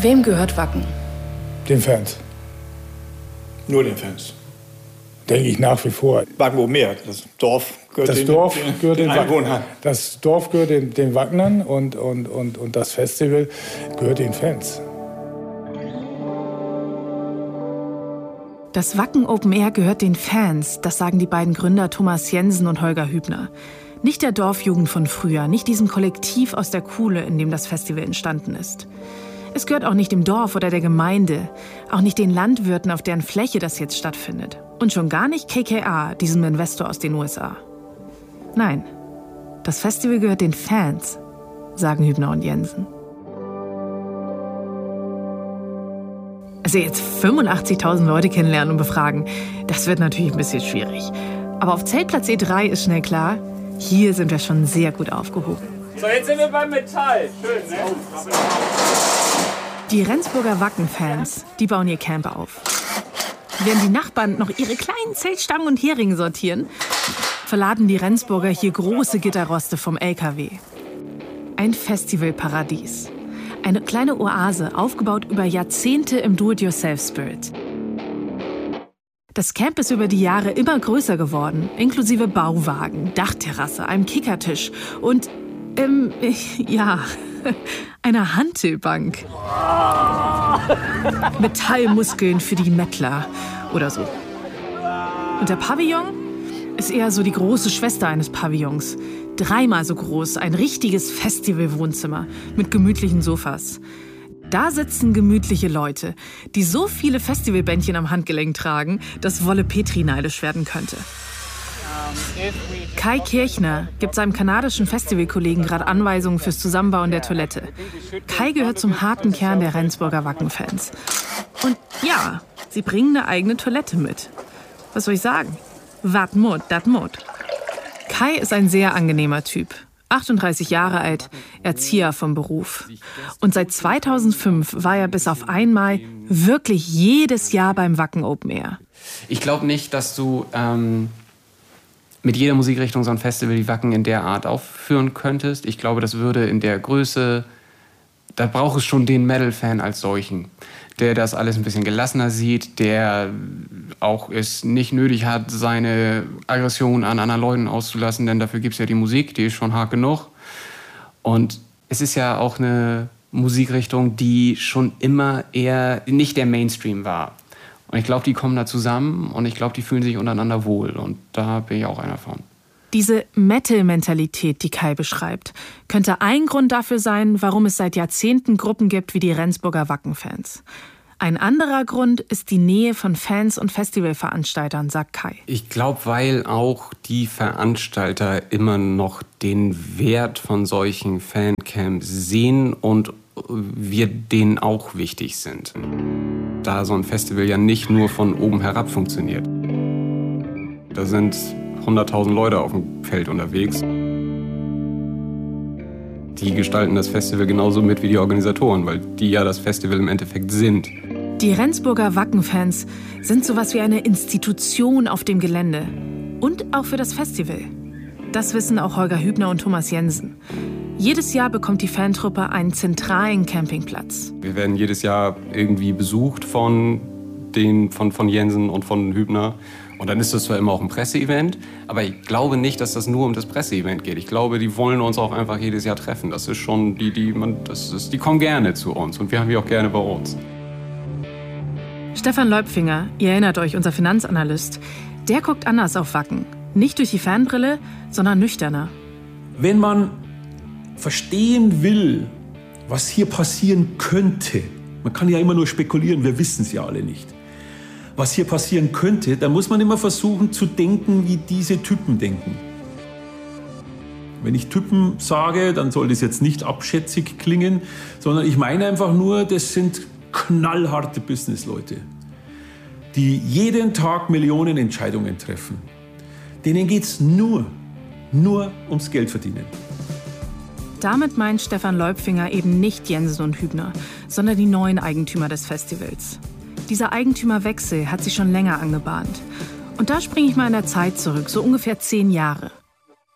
Wem gehört Wacken? Den Fans. Nur den Fans. Denke ich nach wie vor. Wacken oben mehr. Das Dorf gehört den Einwohnern. Das Dorf gehört den Wacknern und das Festival gehört den Fans. Das Wacken Open Air gehört den Fans, das sagen die beiden Gründer Thomas Jensen und Holger Hübner. Nicht der Dorfjugend von früher, nicht diesem Kollektiv aus der Kuhle, in dem das Festival entstanden ist. Es gehört auch nicht dem Dorf oder der Gemeinde, auch nicht den Landwirten, auf deren Fläche das jetzt stattfindet. Und schon gar nicht KKR, diesem Investor aus den USA. Nein, das Festival gehört den Fans, sagen Hübner und Jensen. Also jetzt 85.000 Leute kennenlernen und befragen, das wird natürlich ein bisschen schwierig. Aber auf Zeltplatz E3 ist schnell klar, hier sind wir schon sehr gut aufgehoben. So, jetzt sind wir beim Metall. Schön, ne? Die Rendsburger Wacken-Fans, die bauen ihr Camp auf. Während die Nachbarn noch ihre kleinen Zeltstangen und Heringe sortieren, verladen die Rendsburger hier große Gitterroste vom LKW. Ein Festivalparadies. Eine kleine Oase, aufgebaut über Jahrzehnte im Do-it-yourself-Spirit. Das Camp ist über die Jahre immer größer geworden, inklusive Bauwagen, Dachterrasse, einem Kickertisch und, einer Hantelbank. Metallmuskeln für die Mettler oder so. Und der Pavillon ist eher so die große Schwester eines Pavillons. 3-mal so groß, ein richtiges Festivalwohnzimmer mit gemütlichen Sofas. Da sitzen gemütliche Leute, die so viele Festivalbändchen am Handgelenk tragen, dass Wolle Petri neidisch werden könnte. Kai Kirchner gibt seinem kanadischen Festivalkollegen gerade Anweisungen fürs Zusammenbauen der Toilette. Kai gehört zum harten Kern der Rendsburger Wacken-Fans. Und ja, sie bringen eine eigene Toilette mit. Was soll ich sagen? Wat mut, dat mut. Kai ist ein sehr angenehmer Typ. 38 Jahre alt, Erzieher vom Beruf. Und seit 2005 war er bis auf einmal wirklich jedes Jahr beim Wacken Open Air. Ich glaube nicht, dass du mit jeder Musikrichtung so ein Festival wie Wacken in der Art aufführen könntest. Ich glaube, das würde in der Größe, da braucht es schon den Metal-Fan als solchen, der das alles ein bisschen gelassener sieht, der auch es nicht nötig hat, seine Aggression an anderen Leuten auszulassen, denn dafür gibt es ja die Musik, die ist schon hart genug. Und es ist ja auch eine Musikrichtung, die schon immer eher nicht der Mainstream war. Und ich glaube, die kommen da zusammen und ich glaube, die fühlen sich untereinander wohl. Und da bin ich auch einer von. Diese Metal-Mentalität, die Kai beschreibt, könnte ein Grund dafür sein, warum es seit Jahrzehnten Gruppen gibt wie die Rendsburger Wacken-Fans. Ein anderer Grund ist die Nähe von Fans und Festivalveranstaltern, sagt Kai. Ich glaube, weil auch die Veranstalter immer noch den Wert von solchen Fancamps sehen und wir denen auch wichtig sind. Da so ein Festival ja nicht nur von oben herab funktioniert. Da sind 100.000 Leute auf dem Feld unterwegs. Die gestalten das Festival genauso mit wie die Organisatoren, weil die ja das Festival im Endeffekt sind. Die Rendsburger Wacken-Fans sind sowas wie eine Institution auf dem Gelände. Und auch für das Festival. Das wissen auch Holger Hübner und Thomas Jensen. Jedes Jahr bekommt die Fantruppe einen zentralen Campingplatz. Wir werden jedes Jahr irgendwie besucht von Jensen und von Hübner. Und dann ist das zwar immer auch ein Presseevent, aber ich glaube nicht, dass das nur um das Presseevent geht. Ich glaube, die wollen uns auch einfach jedes Jahr treffen. Das ist schon die kommen gerne zu uns und wir haben die auch gerne bei uns. Stefan Leupfinger, ihr erinnert euch, unser Finanzanalyst, der guckt anders auf Wacken. Nicht durch die Fanbrille, sondern nüchterner. Wenn man verstehen will, was hier passieren könnte, man kann ja immer nur spekulieren, wir wissen es ja alle nicht, was hier passieren könnte, dann muss man immer versuchen zu denken, wie diese Typen denken. Wenn ich Typen sage, dann soll das jetzt nicht abschätzig klingen, sondern ich meine einfach nur, das sind knallharte Businessleute, die jeden Tag Millionen Entscheidungen treffen. Denen geht es nur ums Geld verdienen. Damit meint Stefan Leupfinger eben nicht Jensen und Hübner, sondern die neuen Eigentümer des Festivals. Dieser Eigentümerwechsel hat sich schon länger angebahnt. Und da springe ich mal in der Zeit zurück, so ungefähr 10 Jahre.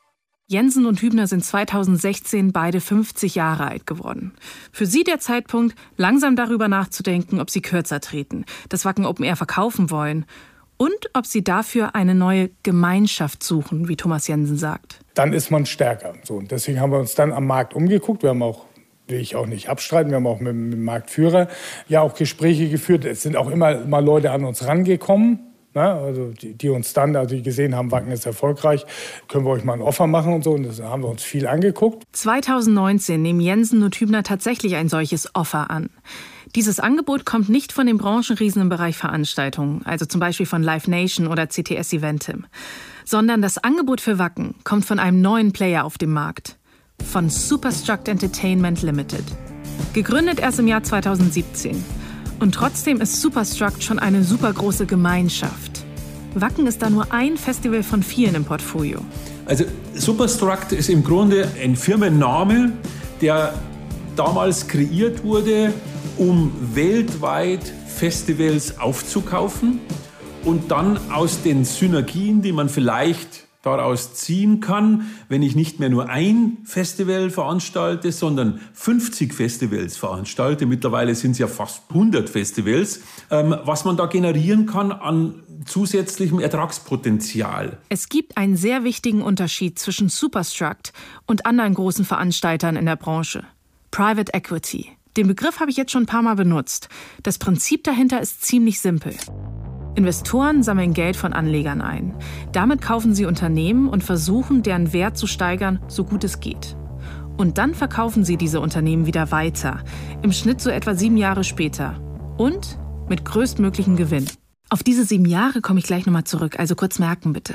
Jensen und Hübner sind 2016 beide 50 Jahre alt geworden. Für sie der Zeitpunkt, langsam darüber nachzudenken, ob sie kürzer treten, das Wacken Open Air verkaufen wollen und ob sie dafür eine neue Gemeinschaft suchen, wie Thomas Jensen sagt. Dann ist man stärker. So, und deswegen haben wir uns dann am Markt umgeguckt. Wir haben auch, will ich auch nicht abstreiten, wir haben auch mit dem Marktführer ja auch Gespräche geführt. Es sind auch immer mal Leute an uns rangekommen. Also die uns dann, also die gesehen haben, Wacken ist erfolgreich, können wir euch mal ein Offer machen und so. Und das haben wir uns viel angeguckt. 2019 nehmen Jensen und Hübner tatsächlich ein solches Offer an. Dieses Angebot kommt nicht von den Branchenriesen im Bereich Veranstaltungen, also zum Beispiel von Live Nation oder CTS Eventim, sondern das Angebot für Wacken kommt von einem neuen Player auf dem Markt, von Superstruct Entertainment Limited. Gegründet erst im Jahr 2017. Und trotzdem ist Superstruct schon eine supergroße Gemeinschaft. Wacken ist da nur ein Festival von vielen im Portfolio. Also Superstruct ist im Grunde ein Firmenname, der damals kreiert wurde, um weltweit Festivals aufzukaufen und dann aus den Synergien, die man vielleicht daraus ziehen kann, wenn ich nicht mehr nur ein Festival veranstalte, sondern 50 Festivals veranstalte. Mittlerweile sind es ja fast 100 Festivals, was man da generieren kann an zusätzlichem Ertragspotenzial. Es gibt einen sehr wichtigen Unterschied zwischen Superstruct und anderen großen Veranstaltern in der Branche. Private Equity. Den Begriff habe ich jetzt schon ein paar Mal benutzt. Das Prinzip dahinter ist ziemlich simpel. Investoren sammeln Geld von Anlegern ein. Damit kaufen sie Unternehmen und versuchen, deren Wert zu steigern, so gut es geht. Und dann verkaufen sie diese Unternehmen wieder weiter, im Schnitt so etwa 7 Jahre später. Und mit größtmöglichem Gewinn. Auf diese 7 Jahre komme ich gleich nochmal zurück, also kurz merken bitte.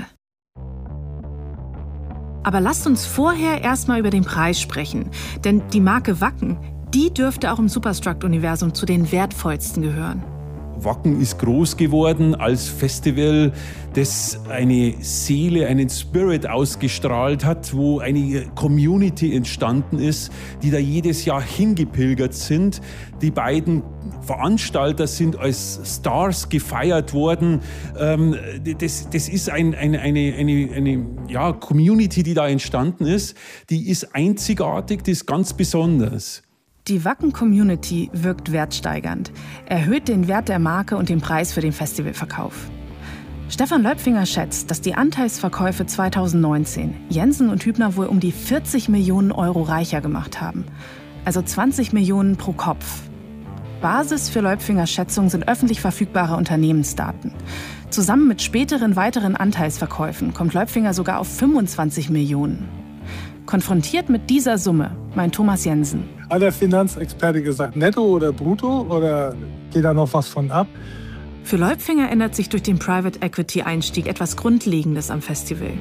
Aber lasst uns vorher erstmal über den Preis sprechen. Denn die Marke Wacken, die dürfte auch im Superstruct-Universum zu den wertvollsten gehören. Wacken ist groß geworden als Festival, das eine Seele, einen Spirit ausgestrahlt hat, wo eine Community entstanden ist, die da jedes Jahr hingepilgert sind. Die beiden Veranstalter sind als Stars gefeiert worden. Das ist eine Community, die da entstanden ist. Die ist einzigartig, die ist ganz besonders. Die Wacken-Community wirkt wertsteigernd, erhöht den Wert der Marke und den Preis für den Festivalverkauf. Stefan Leupfinger schätzt, dass die Anteilsverkäufe 2019 Jensen und Hübner wohl um die 40 Millionen Euro reicher gemacht haben. Also 20 Millionen pro Kopf. Basis für Leupfingers Schätzung sind öffentlich verfügbare Unternehmensdaten. Zusammen mit späteren weiteren Anteilsverkäufen kommt Leupfinger sogar auf 25 Millionen. Konfrontiert mit dieser Summe, meint Thomas Jensen. Hat der Finanzexperte gesagt, netto oder brutto oder geht da noch was von ab? Für Leupfinger ändert sich durch den Private Equity Einstieg etwas Grundlegendes am Festival.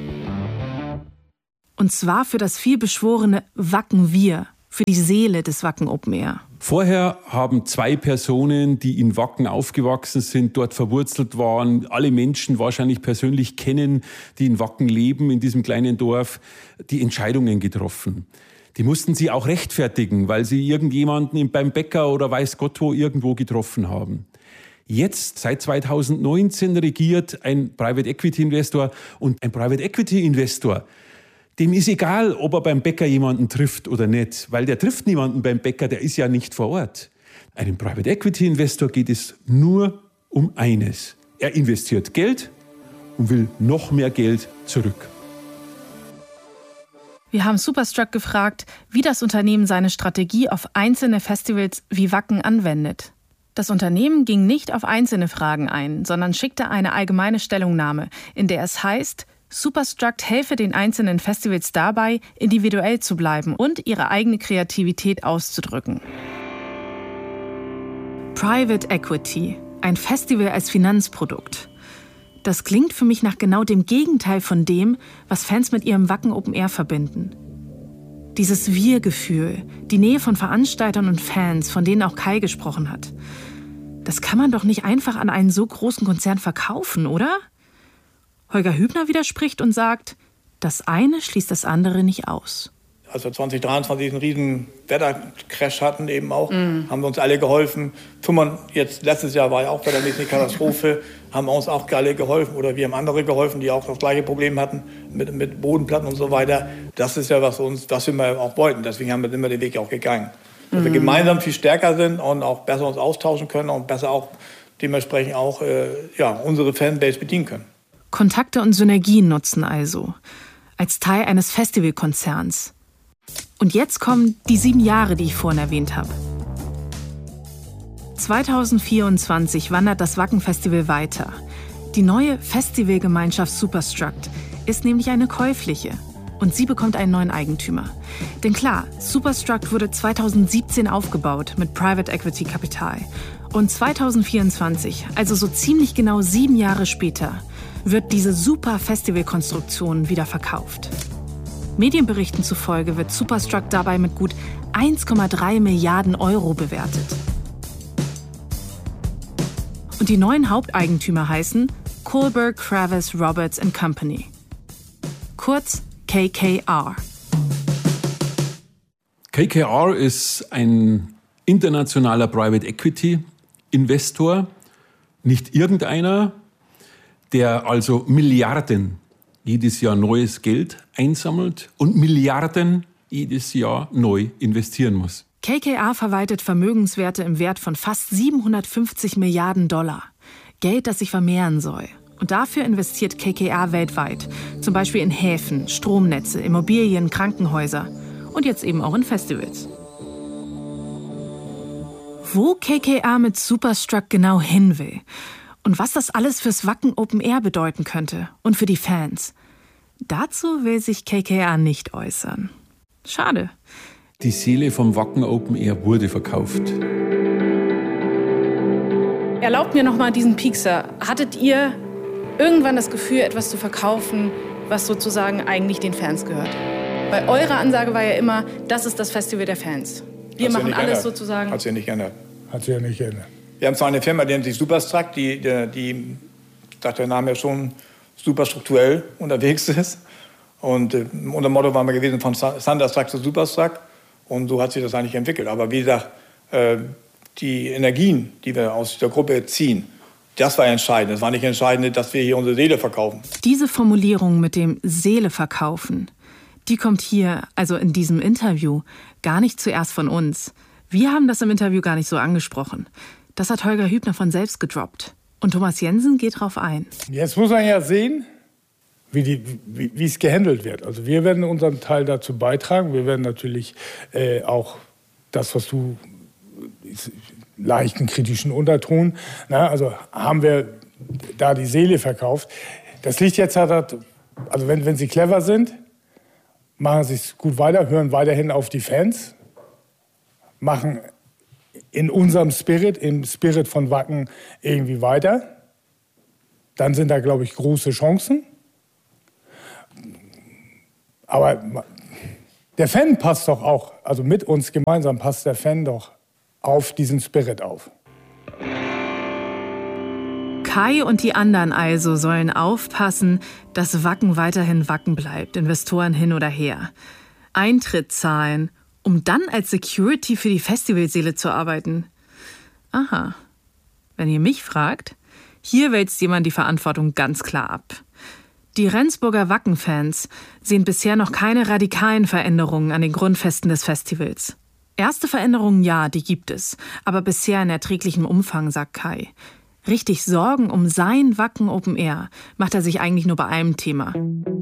Und zwar für das vielbeschworene Wacken Wir, für die Seele des Wacken Open Air. Vorher haben 2 Personen, die in Wacken aufgewachsen sind, dort verwurzelt waren, alle Menschen wahrscheinlich persönlich kennen, die in Wacken leben, in diesem kleinen Dorf, die Entscheidungen getroffen. Die mussten sie auch rechtfertigen, weil sie irgendjemanden beim Bäcker oder weiß Gott wo irgendwo getroffen haben. Jetzt, seit 2019, regiert ein Private Equity Investor und ein Private Equity Investor, dem ist egal, ob er beim Bäcker jemanden trifft oder nicht, weil der trifft niemanden beim Bäcker, der ist ja nicht vor Ort. Einem Private Equity Investor geht es nur um eines. Er investiert Geld und will noch mehr Geld zurück. Wir haben Superstruct gefragt, wie das Unternehmen seine Strategie auf einzelne Festivals wie Wacken anwendet. Das Unternehmen ging nicht auf einzelne Fragen ein, sondern schickte eine allgemeine Stellungnahme, in der es heißt, Superstruct helfe den einzelnen Festivals dabei, individuell zu bleiben und ihre eigene Kreativität auszudrücken. Private Equity, ein Festival als Finanzprodukt. Das klingt für mich nach genau dem Gegenteil von dem, was Fans mit ihrem Wacken Open Air verbinden. Dieses Wir-Gefühl, die Nähe von Veranstaltern und Fans, von denen auch Kai gesprochen hat. Das kann man doch nicht einfach an einen so großen Konzern verkaufen, oder? Holger Hübner widerspricht und sagt, das eine schließt das andere nicht aus. Als wir 2023 einen riesen Wettercrash hatten eben auch, haben wir uns alle geholfen. Jetzt letztes Jahr war ja auch wettermäßig eine Katastrophe, haben uns auch alle geholfen oder wir haben andere geholfen, die auch das gleiche Problem hatten mit Bodenplatten und so weiter. Das ist ja was wir auch wollten. Deswegen haben wir immer den Weg auch gegangen. Dass wir gemeinsam viel stärker sind und auch besser uns austauschen können und besser auch dementsprechend auch unsere Fanbase bedienen können. Kontakte und Synergien nutzen also. Als Teil eines Festivalkonzerns. Und jetzt kommen die 7 Jahre, die ich vorhin erwähnt habe. 2024 wandert das Wacken-Festival weiter. Die neue Festivalgemeinschaft Superstruct ist nämlich eine käufliche. Und sie bekommt einen neuen Eigentümer. Denn klar, Superstruct wurde 2017 aufgebaut mit Private Equity Kapital. Und 2024, also so ziemlich genau 7 Jahre später, wird diese super Festivalkonstruktion wieder verkauft. Medienberichten zufolge wird Superstruct dabei mit gut 1,3 Milliarden Euro bewertet. Und die neuen Haupteigentümer heißen Kohlberg Kravis Roberts & Company. Kurz KKR. KKR ist ein internationaler Private Equity Investor, nicht irgendeiner, der also Milliarden jedes Jahr neues Geld einsammelt und Milliarden jedes Jahr neu investieren muss. KKR verwaltet Vermögenswerte im Wert von fast 750 Milliarden $. Geld, das sich vermehren soll. Und dafür investiert KKR weltweit. Zum Beispiel in Häfen, Stromnetze, Immobilien, Krankenhäuser und jetzt eben auch in Festivals. Wo KKR mit Superstruct genau hin will und was das alles fürs Wacken Open Air bedeuten könnte und für die Fans, dazu will sich KKR nicht äußern. Schade. Die Seele vom Wacken Open Air wurde verkauft. Erlaubt mir noch mal diesen Piekser. Hattet ihr irgendwann das Gefühl, etwas zu verkaufen, was sozusagen eigentlich den Fans gehört? Weil eure Ansage war ja immer, das ist das Festival der Fans. Wir machen alles sozusagen. Hat sich ja nicht geändert. Hat sich ja nicht geändert. Wir haben zwar eine Firma, die nennt sich Superstruct, die sagt der Name ja schon, superstrukturell unterwegs ist. Und unser Motto war mal gewesen, von Thunderstruck zu Superstruck. Und so hat sich das eigentlich entwickelt. Aber wie gesagt, die Energien, die wir aus der Gruppe ziehen, das war entscheidend. Es war nicht entscheidend, dass wir hier unsere Seele verkaufen. Diese Formulierung mit dem Seele verkaufen, die kommt hier, also in diesem Interview, gar nicht zuerst von uns. Wir haben das im Interview gar nicht so angesprochen. Das hat Holger Hübner von selbst gedroppt. Und Thomas Jensen geht drauf ein. Jetzt muss man ja sehen, wie es gehandelt wird. Also wir werden unseren Teil dazu beitragen. Wir werden natürlich auch das, was du leichten kritischen Unterton, also haben wir da die Seele verkauft. Das liegt jetzt halt, also wenn sie clever sind, machen sie es gut weiter, hören weiterhin auf die Fans, machen in unserem Spirit, im Spirit von Wacken irgendwie weiter. Dann sind da, glaube ich, große Chancen. Aber der Fan passt doch auch, also mit uns gemeinsam passt der Fan doch auf diesen Spirit auf. Kai und die anderen also sollen aufpassen, dass Wacken weiterhin Wacken bleibt, Investoren hin oder her. Eintritt zahlen, um dann als Security für die Festivalseele zu arbeiten. Aha. Wenn ihr mich fragt, hier wälzt jemand die Verantwortung ganz klar ab. Die Rendsburger Wacken-Fans sehen bisher noch keine radikalen Veränderungen an den Grundfesten des Festivals. Erste Veränderungen, ja, die gibt es, aber bisher in erträglichem Umfang, sagt Kai. Richtig Sorgen um sein Wacken Open Air macht er sich eigentlich nur bei einem Thema.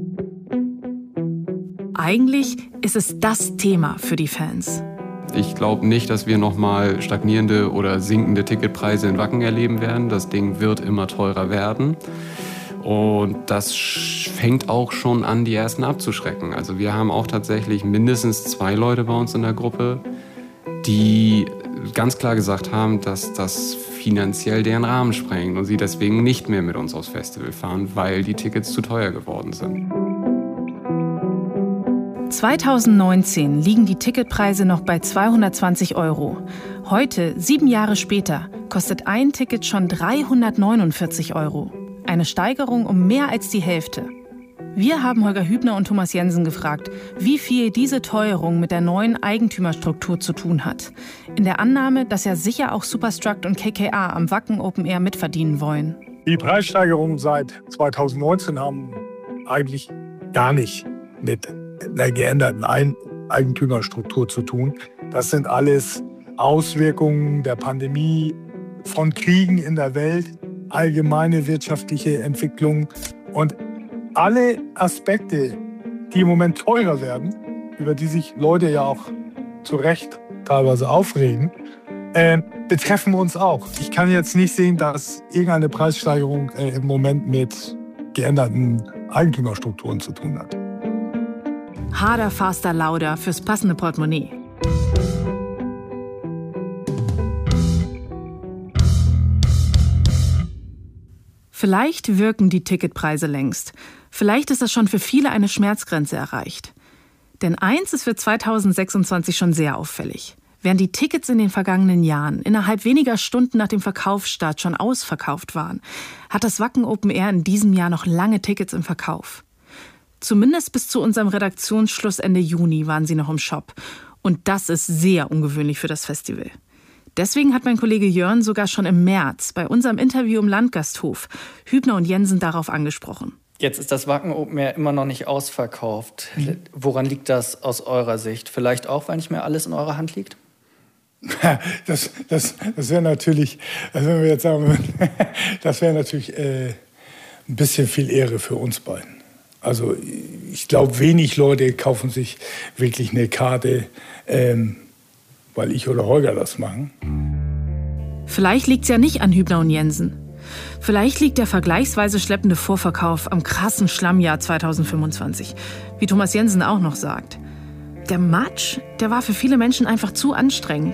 Eigentlich ist es das Thema für die Fans. Ich glaube nicht, dass wir nochmal stagnierende oder sinkende Ticketpreise in Wacken erleben werden. Das Ding wird immer teurer werden. Und das fängt auch schon an, die ersten abzuschrecken. Also wir haben auch tatsächlich mindestens 2 Leute bei uns in der Gruppe, die ganz klar gesagt haben, dass das finanziell deren Rahmen sprengt und sie deswegen nicht mehr mit uns aufs Festival fahren, weil die Tickets zu teuer geworden sind. 2019 liegen die Ticketpreise noch bei 220 €. Heute, 7 Jahre später, kostet ein Ticket schon 349 €. Eine Steigerung um mehr als die Hälfte. Wir haben Holger Hübner und Thomas Jensen gefragt, wie viel diese Teuerung mit der neuen Eigentümerstruktur zu tun hat. In der Annahme, dass ja sicher auch Superstruct und KKA am Wacken Open Air mitverdienen wollen. Die Preissteigerungen seit 2019 haben eigentlich gar nicht mit einer geänderten Eigentümerstruktur zu tun. Das sind alles Auswirkungen der Pandemie, von Kriegen in der Welt, allgemeine wirtschaftliche Entwicklung und alle Aspekte, die im Moment teurer werden, über die sich Leute ja auch zu Recht teilweise aufregen, betreffen uns auch. Ich kann jetzt nicht sehen, dass irgendeine Preissteigerung im Moment mit geänderten Eigentümerstrukturen zu tun hat. Harder, faster, lauter fürs passende Portemonnaie. Vielleicht wirken die Ticketpreise längst. Vielleicht ist das schon für viele eine Schmerzgrenze erreicht. Denn eins ist für 2026 schon sehr auffällig. Während die Tickets in den vergangenen Jahren innerhalb weniger Stunden nach dem Verkaufsstart schon ausverkauft waren, hat das Wacken Open Air in diesem Jahr noch lange Tickets im Verkauf. Zumindest bis zu unserem Redaktionsschluss Ende Juni waren sie noch im Shop. Und das ist sehr ungewöhnlich für das Festival. Deswegen hat mein Kollege Jörn sogar schon im März bei unserem Interview im Landgasthof Hübner und Jensen darauf angesprochen. Jetzt ist das Wacken Open Air immer noch nicht ausverkauft. Woran liegt das aus eurer Sicht? Vielleicht auch, weil nicht mehr alles in eurer Hand liegt? Das wäre natürlich, also wenn wir jetzt sagen würden, das wäre natürlich ein bisschen viel Ehre für uns beiden. Also ich glaube, wenig Leute kaufen sich wirklich eine Karte, weil ich oder Holger das machen. Vielleicht liegt es ja nicht an Hübner und Jensen. Vielleicht liegt der vergleichsweise schleppende Vorverkauf am krassen Schlammjahr 2025, wie Thomas Jensen auch noch sagt. Der Matsch, der war für viele Menschen einfach zu anstrengend.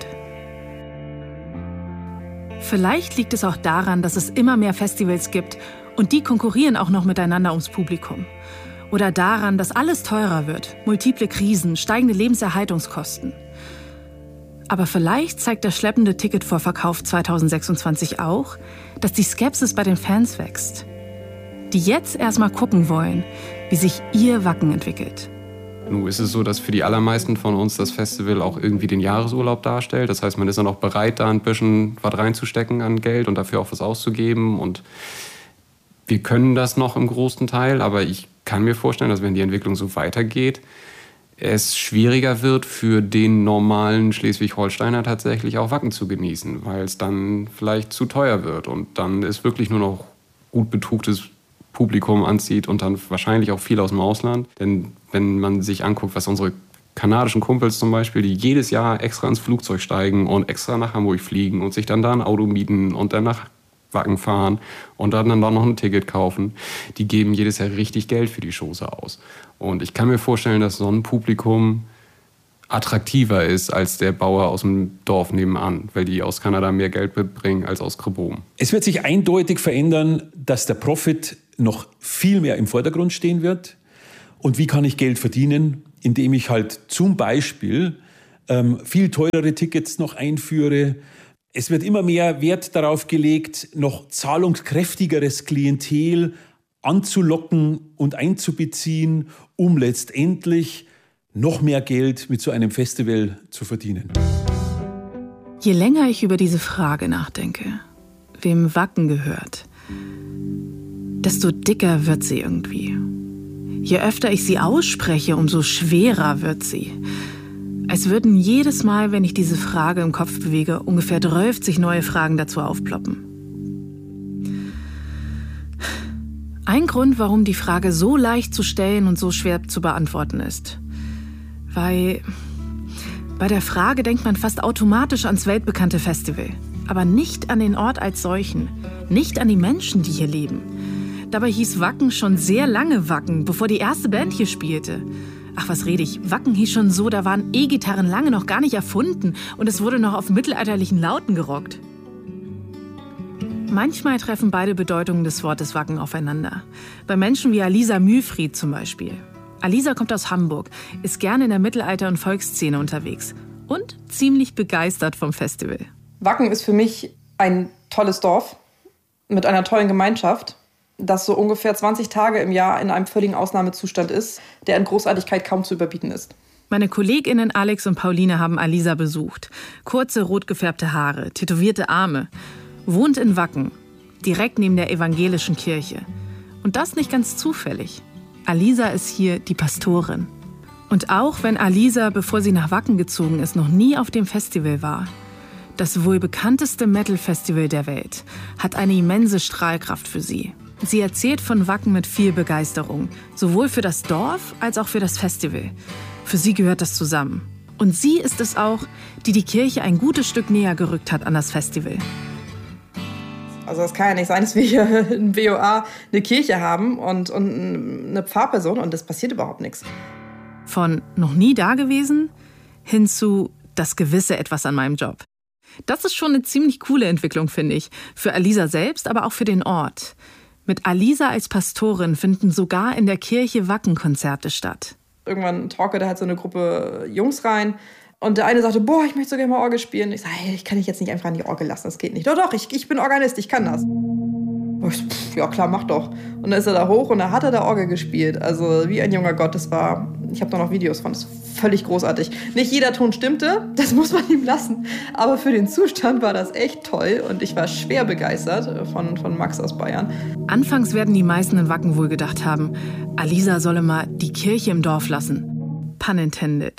Vielleicht liegt es auch daran, dass es immer mehr Festivals gibt und die konkurrieren auch noch miteinander ums Publikum. Oder daran, dass alles teurer wird, multiple Krisen, steigende Lebenserhaltungskosten. Aber vielleicht zeigt der schleppende Ticketvorverkauf 2026 auch, dass die Skepsis bei den Fans wächst. Die jetzt erstmal gucken wollen, wie sich ihr Wacken entwickelt. Nun ist es so, dass für die allermeisten von uns das Festival auch irgendwie den Jahresurlaub darstellt. Das heißt, man ist dann auch bereit, da ein bisschen was reinzustecken an Geld und dafür auch was auszugeben. Und wir können das noch im großen Teil, aber ich kann mir vorstellen, dass wenn die Entwicklung so weitergeht, es schwieriger wird für den normalen Schleswig-Holsteiner tatsächlich auch Wacken zu genießen, weil es dann vielleicht zu teuer wird und dann ist wirklich nur noch gut betuchtes Publikum anzieht und dann wahrscheinlich auch viel aus dem Ausland. Denn wenn man sich anguckt, was unsere kanadischen Kumpels zum Beispiel, die jedes Jahr extra ins Flugzeug steigen und extra nach Hamburg fliegen und sich dann da ein Auto mieten und dann nach Wacken fahren und dann noch ein Ticket kaufen, die geben jedes Jahr richtig Geld für die Shows aus. Und ich kann mir vorstellen, dass so ein Publikum attraktiver ist als der Bauer aus dem Dorf nebenan, weil die aus Kanada mehr Geld mitbringen als aus Krebohm. Es wird sich eindeutig verändern, dass der Profit noch viel mehr im Vordergrund stehen wird. Und wie kann ich Geld verdienen? Indem ich halt zum Beispiel viel teurere Tickets noch einführe. Es wird immer mehr Wert darauf gelegt, noch zahlungskräftigeres Klientel anzulocken und einzubeziehen, um letztendlich noch mehr Geld mit so einem Festival zu verdienen. Je länger ich über diese Frage nachdenke, wem Wacken gehört, desto dicker wird sie irgendwie. Je öfter ich sie ausspreche, umso schwerer wird sie. Als würden jedes Mal, wenn ich diese Frage im Kopf bewege, ungefähr 30 neue Fragen dazu aufploppen. Ein Grund, warum die Frage so leicht zu stellen und so schwer zu beantworten ist. Weil bei der Frage denkt man fast automatisch ans weltbekannte Festival. Aber nicht an den Ort als solchen. Nicht an die Menschen, die hier leben. Dabei hieß Wacken schon sehr lange Wacken, bevor die erste Band hier spielte. Ach, was rede ich? Wacken hieß schon so, da waren E-Gitarren lange noch gar nicht erfunden und es wurde noch auf mittelalterlichen Lauten gerockt. Manchmal treffen beide Bedeutungen des Wortes Wacken aufeinander. Bei Menschen wie Alisa Mühlfried zum Beispiel. Alisa kommt aus Hamburg, ist gerne in der Mittelalter- und Volksszene unterwegs und ziemlich begeistert vom Festival. Wacken ist für mich ein tolles Dorf mit einer tollen Gemeinschaft. das so ungefähr 20 Tage im Jahr in einem völligen Ausnahmezustand ist, der in Großartigkeit kaum zu überbieten ist. Meine KollegInnen Alex und Pauline haben Alisa besucht. Kurze, rot gefärbte Haare, tätowierte Arme. Wohnt in Wacken, direkt neben der evangelischen Kirche. Und das nicht ganz zufällig. Alisa ist hier die Pastorin. Und auch wenn Alisa, bevor sie nach Wacken gezogen ist, noch nie auf dem Festival war, das wohl bekannteste Metal-Festival der Welt hat eine immense Strahlkraft für sie. Sie erzählt von Wacken mit viel Begeisterung, sowohl für das Dorf als auch für das Festival. Für sie gehört das zusammen. Und sie ist es auch, die die Kirche ein gutes Stück näher gerückt hat an das Festival. Also es kann ja nicht sein, dass wir hier in BOA eine Kirche haben und eine Pfarrperson und es passiert überhaupt nichts. Von noch nie da gewesen hin zu das gewisse Etwas an meinem Job. Das ist schon eine ziemlich coole Entwicklung, finde ich. Für Alisa selbst, aber auch für den Ort. Mit Alisa als Pastorin finden sogar in der Kirche Wacken-Konzerte statt. Irgendwann talkte halt so eine Gruppe Jungs rein. Und der eine sagte, boah, ich möchte so gerne mal Orgel spielen. Ich sage, hey, ich kann dich jetzt nicht einfach an die Orgel lassen, das geht nicht. Doch, ich bin Organist, ich kann das. Ja klar, mach doch. Und dann ist er da hoch und da hat er da Orgel gespielt. Also wie ein junger Gott, das war, ich habe da noch Videos von, das ist völlig großartig. Nicht jeder Ton stimmte, das muss man ihm lassen. Aber für den Zustand war das echt toll und ich war schwer begeistert von Max aus Bayern. Anfangs werden die meisten in Wacken wohl gedacht haben, Alisa solle mal die Kirche im Dorf lassen. Pun intended.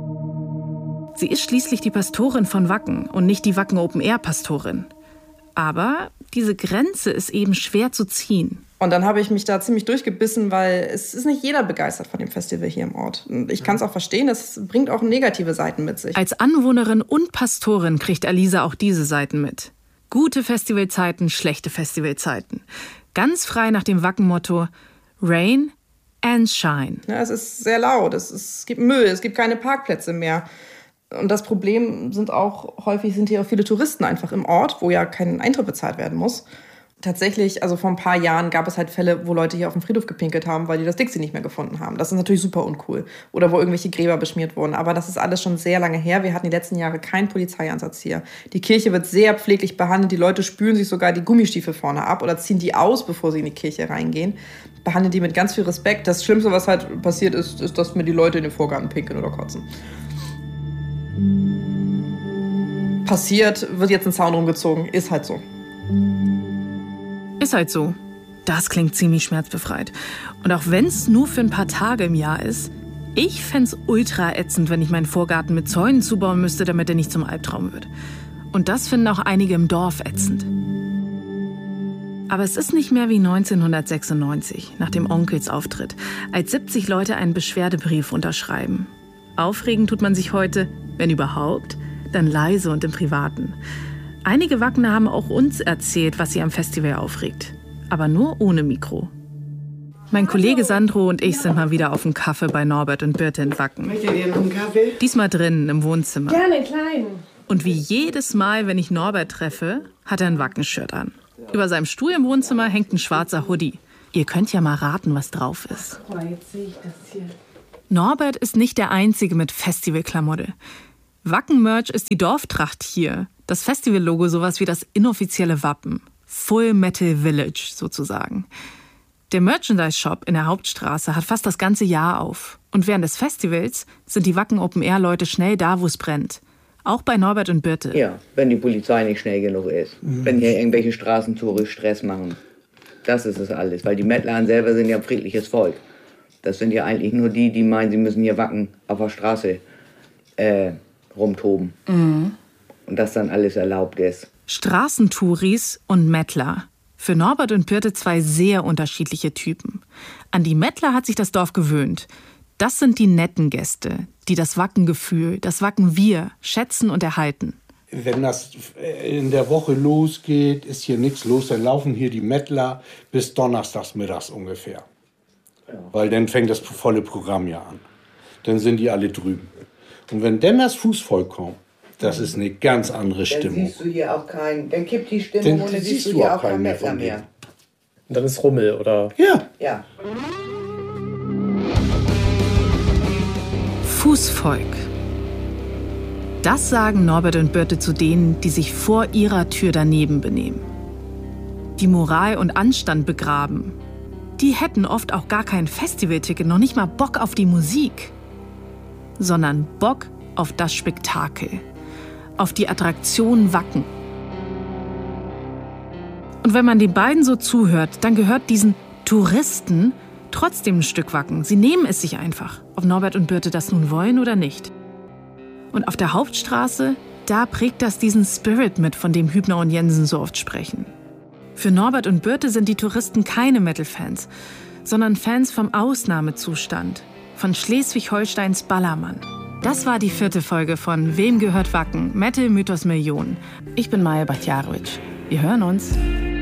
Sie ist schließlich die Pastorin von Wacken und nicht die Wacken Open-Air-Pastorin. Aber diese Grenze ist eben schwer zu ziehen. Und dann habe ich mich da ziemlich durchgebissen, weil es ist nicht jeder begeistert von dem Festival hier im Ort. Und ich kann es auch verstehen, es bringt auch negative Seiten mit sich. Als Anwohnerin und Pastorin kriegt Alisa auch diese Seiten mit. Gute Festivalzeiten, schlechte Festivalzeiten. Ganz frei nach dem Wacken-Motto Rain and Shine. Ja, es ist sehr laut, es gibt Müll, es gibt keine Parkplätze mehr. Und das Problem sind hier auch viele Touristen einfach im Ort, wo ja kein Eintritt bezahlt werden muss. Tatsächlich, also vor ein paar Jahren gab es halt Fälle, wo Leute hier auf dem Friedhof gepinkelt haben, weil die das Dixie nicht mehr gefunden haben. Das ist natürlich super uncool. Oder wo irgendwelche Gräber beschmiert wurden. Aber das ist alles schon sehr lange her. Wir hatten die letzten Jahre keinen Polizeieinsatz hier. Die Kirche wird sehr pfleglich behandelt. Die Leute spülen sich sogar die Gummistiefel vorne ab oder ziehen die aus, bevor sie in die Kirche reingehen. Behandeln die mit ganz viel Respekt. Das Schlimmste, was halt passiert ist, dass mir die Leute in den Vorgarten pinkeln oder kotzen. Passiert, wird jetzt ein Zaun rumgezogen, ist halt so. Ist halt so. Das klingt ziemlich schmerzbefreit. Und auch wenn es nur für ein paar Tage im Jahr ist, ich fände es ultra ätzend, wenn ich meinen Vorgarten mit Zäunen zubauen müsste, damit er nicht zum Albtraum wird. Und das finden auch einige im Dorf ätzend. Aber es ist nicht mehr wie 1996, nach dem Onkelsauftritt, als 70 Leute einen Beschwerdebrief unterschreiben. Aufregen tut man sich heute, wenn überhaupt, dann leise und im Privaten. Einige Wackener haben auch uns erzählt, was sie am Festival aufregt. Aber nur ohne Mikro. Mein Kollege Sandro und ich sind mal wieder auf dem Kaffee bei Norbert und Birte in Wacken. Möchtet ihr noch einen Kaffee? Diesmal drinnen im Wohnzimmer. Gerne, klein. Und wie jedes Mal, wenn ich Norbert treffe, hat er ein Wacken-Shirt an. Über seinem Stuhl im Wohnzimmer hängt ein schwarzer Hoodie. Ihr könnt ja mal raten, was drauf ist. Guck mal, jetzt sehe ich das hier. Norbert ist nicht der Einzige mit Festivalklamotte. Wacken-Merch ist die Dorftracht hier. Das Festivallogo sowas wie das inoffizielle Wappen. Full Metal Village sozusagen. Der Merchandise-Shop in der Hauptstraße hat fast das ganze Jahr auf. Und während des Festivals sind die Wacken Open-Air-Leute schnell da, wo es brennt. Auch bei Norbert und Birte. Ja, wenn die Polizei nicht schnell genug ist. Wenn hier irgendwelche Straßentore Stress machen. Das ist es alles. Weil die Mettler selber sind ja ein friedliches Volk. Das sind ja eigentlich nur die meinen, sie müssen hier Wacken auf der Straße rumtoben. Mhm. Und das dann alles erlaubt ist. Straßentouris und Mettler. Für Norbert und Birte zwei sehr unterschiedliche Typen. An die Mettler hat sich das Dorf gewöhnt. Das sind die netten Gäste, die das Wackengefühl, das Wacken-Wir schätzen und erhalten. Wenn das in der Woche losgeht, ist hier nichts los. Dann laufen hier die Mettler bis donnerstags mittags ungefähr. Ja. Weil dann fängt das volle Programm ja an. Dann sind die alle drüben. Und wenn dann das Fußvolk kommt, das ist eine ganz andere Stimmung. Dann siehst du hier auch keinen, dann kippt die Stimmung und dann siehst du hier auch keinen Mettler mehr. Und dann ist Rummel, oder? Ja. Ja. Fußvolk. Das sagen Norbert und Birte zu denen, die sich vor ihrer Tür daneben benehmen. die Moral und Anstand begraben. Die hätten oft auch gar kein Festivalticket, noch nicht mal Bock auf die Musik, sondern Bock auf das Spektakel, auf die Attraktion Wacken. Und wenn man den beiden so zuhört, dann gehört diesen Touristen trotzdem ein Stück Wacken. Sie nehmen es sich einfach, ob Norbert und Birte das nun wollen oder nicht. Und auf der Hauptstraße, da prägt das diesen Spirit mit, von dem Hübner und Jensen so oft sprechen. Für Norbert und Birte sind die Touristen keine Metal-Fans, sondern Fans vom Ausnahmezustand, von Schleswig-Holsteins Ballermann. Das war die 4. Folge von Wem gehört Wacken? Metal Mythos Millionen. Ich bin Maja Bachjarowitsch. Wir hören uns.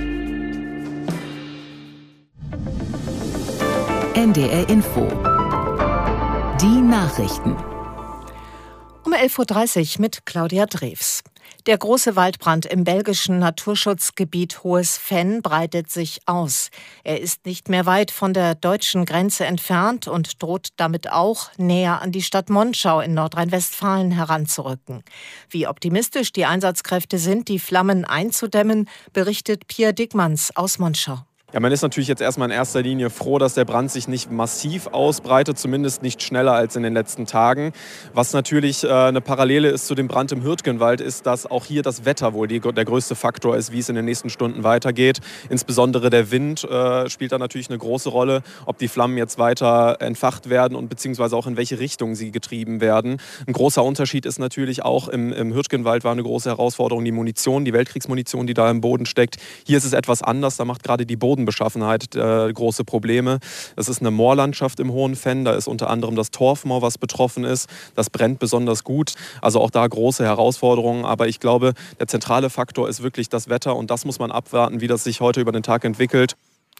NDR Info. Die Nachrichten. Um 11.30 Uhr mit Claudia Drews. Der große Waldbrand im belgischen Naturschutzgebiet Hohes Venn breitet sich aus. Er ist nicht mehr weit von der deutschen Grenze entfernt und droht damit auch näher an die Stadt Monschau in Nordrhein-Westfalen heranzurücken. Wie optimistisch die Einsatzkräfte sind, die Flammen einzudämmen, berichtet Pierre Dickmanns aus Monschau. Ja, man ist natürlich jetzt erstmal in erster Linie froh, dass der Brand sich nicht massiv ausbreitet, zumindest nicht schneller als in den letzten Tagen. Was natürlich eine Parallele ist zu dem Brand im Hürtgenwald, ist, dass auch hier das Wetter wohl der größte Faktor ist, wie es in den nächsten Stunden weitergeht. Insbesondere der Wind spielt da natürlich eine große Rolle, ob die Flammen jetzt weiter entfacht werden und beziehungsweise auch in welche Richtung sie getrieben werden. Ein großer Unterschied ist natürlich auch, im Hürtgenwald war eine große Herausforderung die Munition, die Weltkriegsmunition, die da im Boden steckt. Hier ist es etwas anders, da macht gerade die Bodenbeschaffenheit große Probleme. Es ist eine Moorlandschaft im Hohen Venn, da ist unter anderem das Torfmoor, was betroffen ist. Das brennt besonders gut, also auch da große Herausforderungen. Aber ich glaube, der zentrale Faktor ist wirklich das Wetter und das muss man abwarten, wie das sich heute über den Tag entwickelt.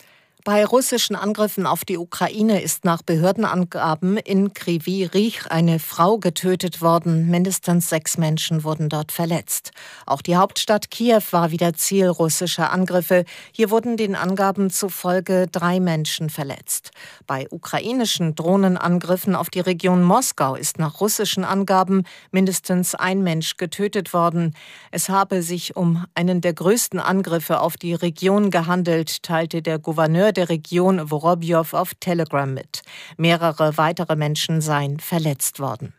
Bei russischen Angriffen auf die Ukraine ist nach Behördenangaben in Kryvyi Rih eine Frau getötet worden. Mindestens 6 Menschen wurden dort verletzt. Auch die Hauptstadt Kiew war wieder Ziel russischer Angriffe. Hier wurden den Angaben zufolge 3 Menschen verletzt. Bei ukrainischen Drohnenangriffen auf die Region Moskau ist nach russischen Angaben mindestens 1 Mensch getötet worden. Es habe sich um einen der größten Angriffe auf die Region gehandelt, teilte der Gouverneur der Region Vorobjow auf Telegram mit. Mehrere weitere Menschen seien verletzt worden.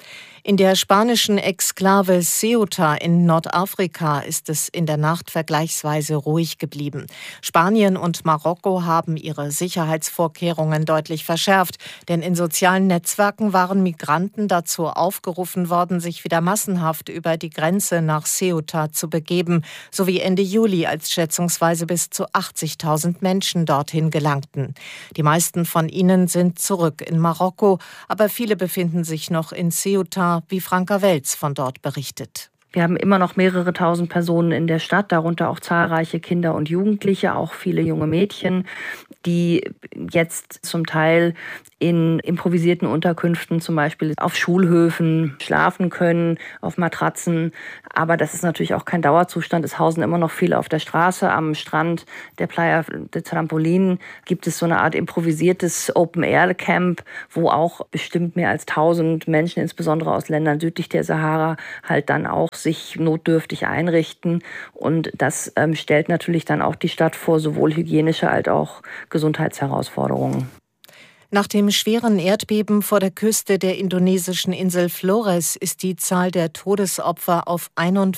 In der spanischen Exklave Ceuta in Nordafrika ist es in der Nacht vergleichsweise ruhig geblieben. Spanien und Marokko haben ihre Sicherheitsvorkehrungen deutlich verschärft, denn in sozialen Netzwerken waren Migranten dazu aufgerufen worden, sich wieder massenhaft über die Grenze nach Ceuta zu begeben, sowie Ende Juli, als schätzungsweise bis zu 80.000 Menschen dorthin gelangten. Die meisten von ihnen sind zurück in Marokko, aber viele befinden sich noch in Ceuta, wie Franka Welz von dort berichtet. Wir haben immer noch mehrere tausend Personen in der Stadt, darunter auch zahlreiche Kinder und Jugendliche, auch viele junge Mädchen, die jetzt zum Teil in improvisierten Unterkünften, zum Beispiel auf Schulhöfen, schlafen können, auf Matratzen. Aber das ist natürlich auch kein Dauerzustand. Es hausen immer noch viele auf der Straße. Am Strand der Playa de Trampolin gibt es so eine Art improvisiertes Open-Air-Camp, wo auch bestimmt mehr als 1000 Menschen, insbesondere aus Ländern südlich der Sahara, halt dann auch sich notdürftig einrichten. Und das stellt natürlich dann auch die Stadt vor sowohl hygienische als auch Gesundheitsherausforderungen. Nach dem schweren Erdbeben vor der Küste der indonesischen Insel Flores ist die Zahl der Todesopfer auf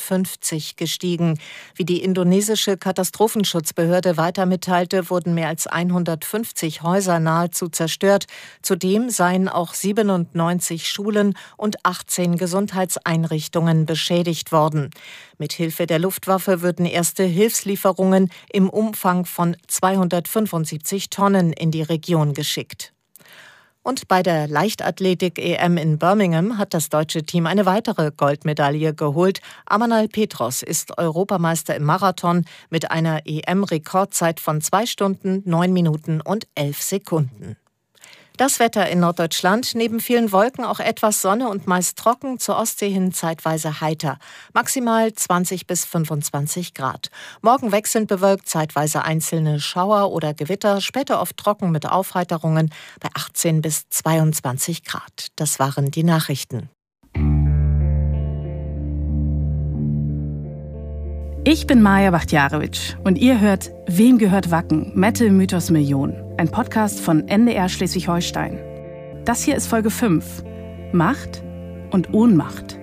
51 gestiegen. Wie die indonesische Katastrophenschutzbehörde weiter mitteilte, wurden mehr als 150 Häuser nahezu zerstört. Zudem seien auch 97 Schulen und 18 Gesundheitseinrichtungen beschädigt worden. Mithilfe der Luftwaffe würden erste Hilfslieferungen im Umfang von 275 Tonnen in die Region geschickt. Und bei der Leichtathletik-EM in Birmingham hat das deutsche Team eine weitere Goldmedaille geholt. Amanal Petros ist Europameister im Marathon mit einer EM-Rekordzeit von 2 Stunden, 9 Minuten und 11 Sekunden. Das Wetter in Norddeutschland, neben vielen Wolken auch etwas Sonne und meist trocken, zur Ostsee hin zeitweise heiter. Maximal 20 bis 25 Grad. Morgen wechselnd bewölkt, zeitweise einzelne Schauer oder Gewitter, später oft trocken mit Aufheiterungen bei 18 bis 22 Grad. Das waren die Nachrichten. Ich bin Maja Bachtjarewitsch und ihr hört Wem gehört Wacken? Metal Mythos Million, ein Podcast von NDR Schleswig-Holstein. Das hier ist Folge 5, Macht und Ohnmacht.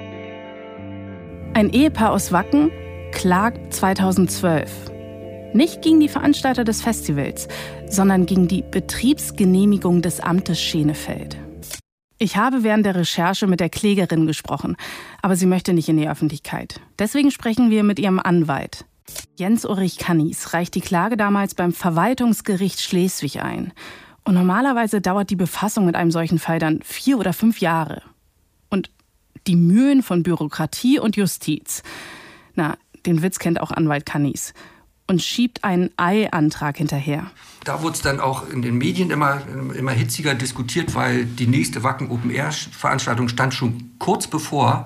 Ein Ehepaar aus Wacken klagt 2012. Nicht gegen die Veranstalter des Festivals, sondern gegen die Betriebsgenehmigung des Amtes Schenefeld. Ich habe während der Recherche mit der Klägerin gesprochen, aber sie möchte nicht in die Öffentlichkeit. Deswegen sprechen wir mit ihrem Anwalt. Jens-Ulrich Kannies reicht die Klage damals beim Verwaltungsgericht Schleswig ein. Und normalerweise dauert die Befassung mit einem solchen Fall dann 4 oder 5 Jahre. Und die Mühen von Bürokratie und Justiz. Na, den Witz kennt auch Anwalt Kannies. Und schiebt einen Eilantrag hinterher. Da wurde es dann auch in den Medien immer hitziger diskutiert, weil die nächste Wacken Open-Air-Veranstaltung stand schon kurz bevor.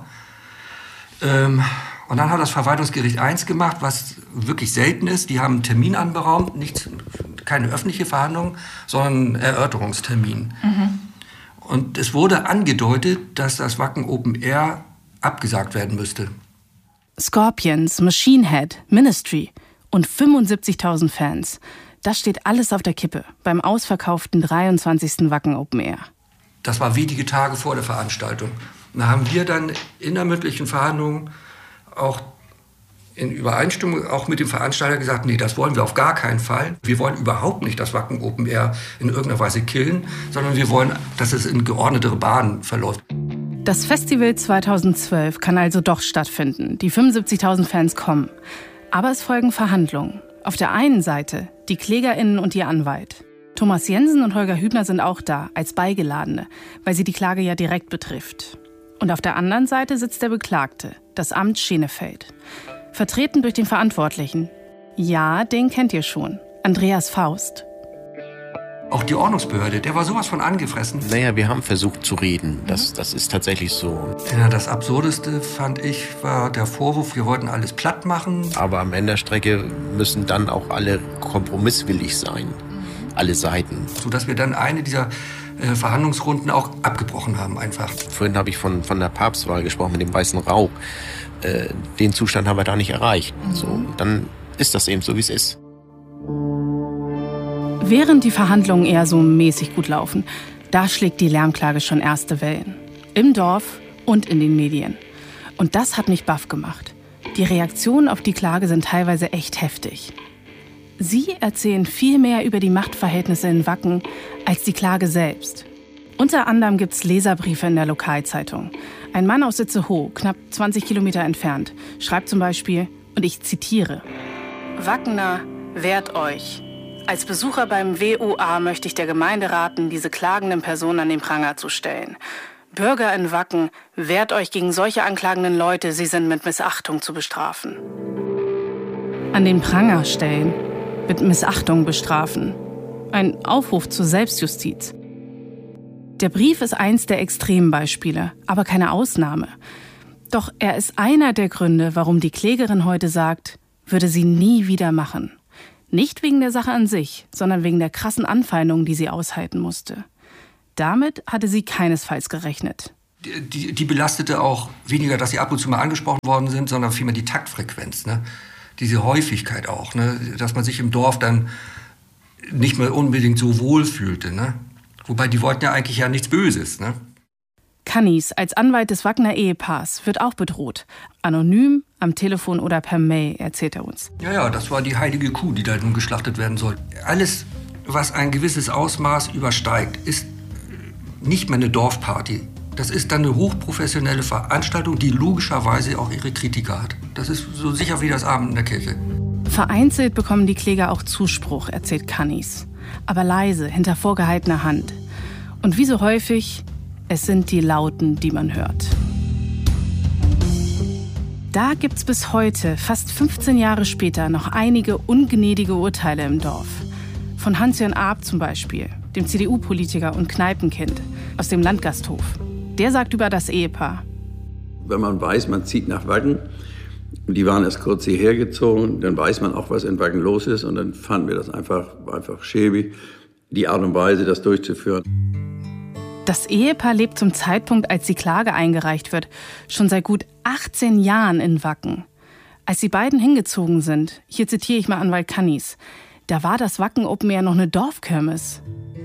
Und dann hat das Verwaltungsgericht 1 gemacht, was wirklich selten ist. Die haben einen Termin anberaumt, keine öffentliche Verhandlung, sondern einen Erörterungstermin. Mhm. Und es wurde angedeutet, dass das Wacken Open-Air abgesagt werden müsste. Scorpions, Machine Head, Ministry und 75.000 Fans. Das steht alles auf der Kippe beim ausverkauften 23. Wacken Open Air. Das war wenige Tage vor der Veranstaltung. Da haben wir dann in der mündlichen Verhandlung auch in Übereinstimmung auch mit dem Veranstalter gesagt, nee, das wollen wir auf gar keinen Fall. Wir wollen überhaupt nicht das Wacken Open Air in irgendeiner Weise killen, sondern wir wollen, dass es in geordnetere Bahnen verläuft. Das Festival 2012 kann also doch stattfinden. Die 75.000 Fans kommen. Aber es folgen Verhandlungen. Auf der einen Seite die KlägerInnen und ihr Anwalt. Thomas Jensen und Holger Hübner sind auch da, als Beigeladene, weil sie die Klage ja direkt betrifft. Und auf der anderen Seite sitzt der Beklagte, das Amt Schenefeld. Vertreten durch den Verantwortlichen. Ja, den kennt ihr schon. Andreas Faust. Auch die Ordnungsbehörde, der war sowas von angefressen. Naja, wir haben versucht zu reden. Das ist tatsächlich so. Ja, das Absurdeste, fand ich, war der Vorwurf, wir wollten alles platt machen. Aber am Ende der Strecke müssen dann auch alle kompromisswillig sein. Alle Seiten. Sodass wir dann eine dieser Verhandlungsrunden auch abgebrochen haben einfach. Vorhin habe ich von der Papstwahl gesprochen, mit dem weißen Rauch. Den Zustand haben wir da nicht erreicht. So, dann ist das eben so, wie es ist. Während die Verhandlungen eher so mäßig gut laufen, da schlägt die Lärmklage schon erste Wellen. Im Dorf und in den Medien. Und das hat mich baff gemacht. Die Reaktionen auf die Klage sind teilweise echt heftig. Sie erzählen viel mehr über die Machtverhältnisse in Wacken als die Klage selbst. Unter anderem gibt's Leserbriefe in der Lokalzeitung. Ein Mann aus Itzehoe, knapp 20 Kilometer entfernt, schreibt zum Beispiel, und ich zitiere: Wackener, wehrt euch. Als Besucher beim WOA möchte ich der Gemeinde raten, diese klagenden Personen an den Pranger zu stellen. Bürger in Wacken, wehrt euch gegen solche anklagenden Leute, sie sind mit Missachtung zu bestrafen. An den Pranger stellen, mit Missachtung bestrafen. Ein Aufruf zur Selbstjustiz. Der Brief ist eins der Extrembeispiele, aber keine Ausnahme. Doch er ist einer der Gründe, warum die Klägerin heute sagt, würde sie nie wieder machen. Nicht wegen der Sache an sich, sondern wegen der krassen Anfeindungen, die sie aushalten musste. Damit hatte sie keinesfalls gerechnet. Die belastete auch weniger, dass sie ab und zu mal angesprochen worden sind, sondern vielmehr die Taktfrequenz, ne? Diese Häufigkeit auch, ne? Dass man sich im Dorf dann nicht mehr unbedingt so wohl fühlte. Ne? Wobei die wollten ja eigentlich ja nichts Böses. Ne? Kannies als Anwalt des Wackener Ehepaars wird auch bedroht. Anonym, am Telefon oder per Mail, erzählt er uns. Ja, das war die heilige Kuh, die da nun geschlachtet werden soll. Alles, was ein gewisses Ausmaß übersteigt, ist nicht mehr eine Dorfparty. Das ist dann eine hochprofessionelle Veranstaltung, die logischerweise auch ihre Kritiker hat. Das ist so sicher wie das Abend in der Kirche. Vereinzelt bekommen die Kläger auch Zuspruch, erzählt Kannies. Aber leise, hinter vorgehaltener Hand. Und wie so häufig, es sind die Lauten, die man hört. Da gibt's bis heute, fast 15 Jahre später, noch einige ungnädige Urteile im Dorf. Von Hans-Jörn Arp zum Beispiel, dem CDU-Politiker und Kneipenkind aus dem Landgasthof. Der sagt über das Ehepaar: Wenn man weiß, man zieht nach Wacken, die waren erst kurz hierher gezogen, dann weiß man auch, was in Wacken los ist. Und dann fanden wir das einfach schäbig, die Art und Weise, das durchzuführen. Das Ehepaar lebt zum Zeitpunkt, als die Klage eingereicht wird, schon seit gut 18 Jahren in Wacken. Als die beiden hingezogen sind, hier zitiere ich mal Anwalt Kannis, da war das Wacken Open Air noch eine Dorfkirmes.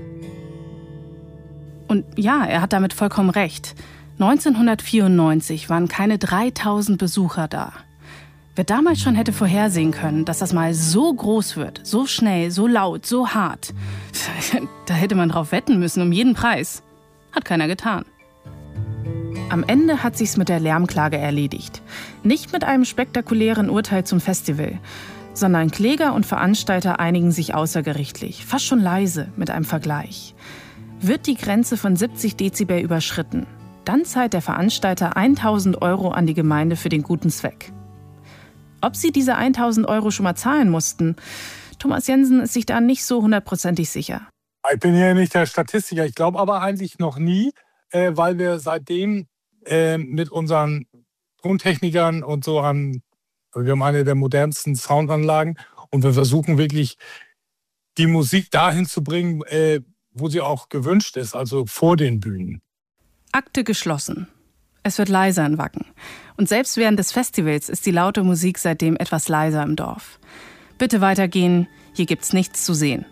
Und ja, er hat damit vollkommen recht. 1994 waren keine 3000 Besucher da. Wer damals schon hätte vorhersehen können, dass das mal so groß wird, so schnell, so laut, so hart, da hätte man drauf wetten müssen, um jeden Preis. Hat keiner getan. Am Ende hat sich's mit der Lärmklage erledigt. Nicht mit einem spektakulären Urteil zum Festival, sondern Kläger und Veranstalter einigen sich außergerichtlich, fast schon leise mit einem Vergleich. Wird die Grenze von 70 Dezibel überschritten, dann zahlt der Veranstalter 1.000 € an die Gemeinde für den guten Zweck. Ob sie diese 1.000 € schon mal zahlen mussten, Thomas Jensen ist sich da nicht so 100%ig sicher. Ich bin hier nicht der Statistiker, ich glaube aber eigentlich noch nie, weil wir seitdem mit unseren Tontechnikern und so wir haben eine der modernsten Soundanlagen und wir versuchen wirklich die Musik dahin zu bringen, wo sie auch gewünscht ist, also vor den Bühnen. Akte geschlossen. Es wird leiser in Wacken. Und selbst während des Festivals ist die laute Musik seitdem etwas leiser im Dorf. Bitte weitergehen, hier gibt's nichts zu sehen.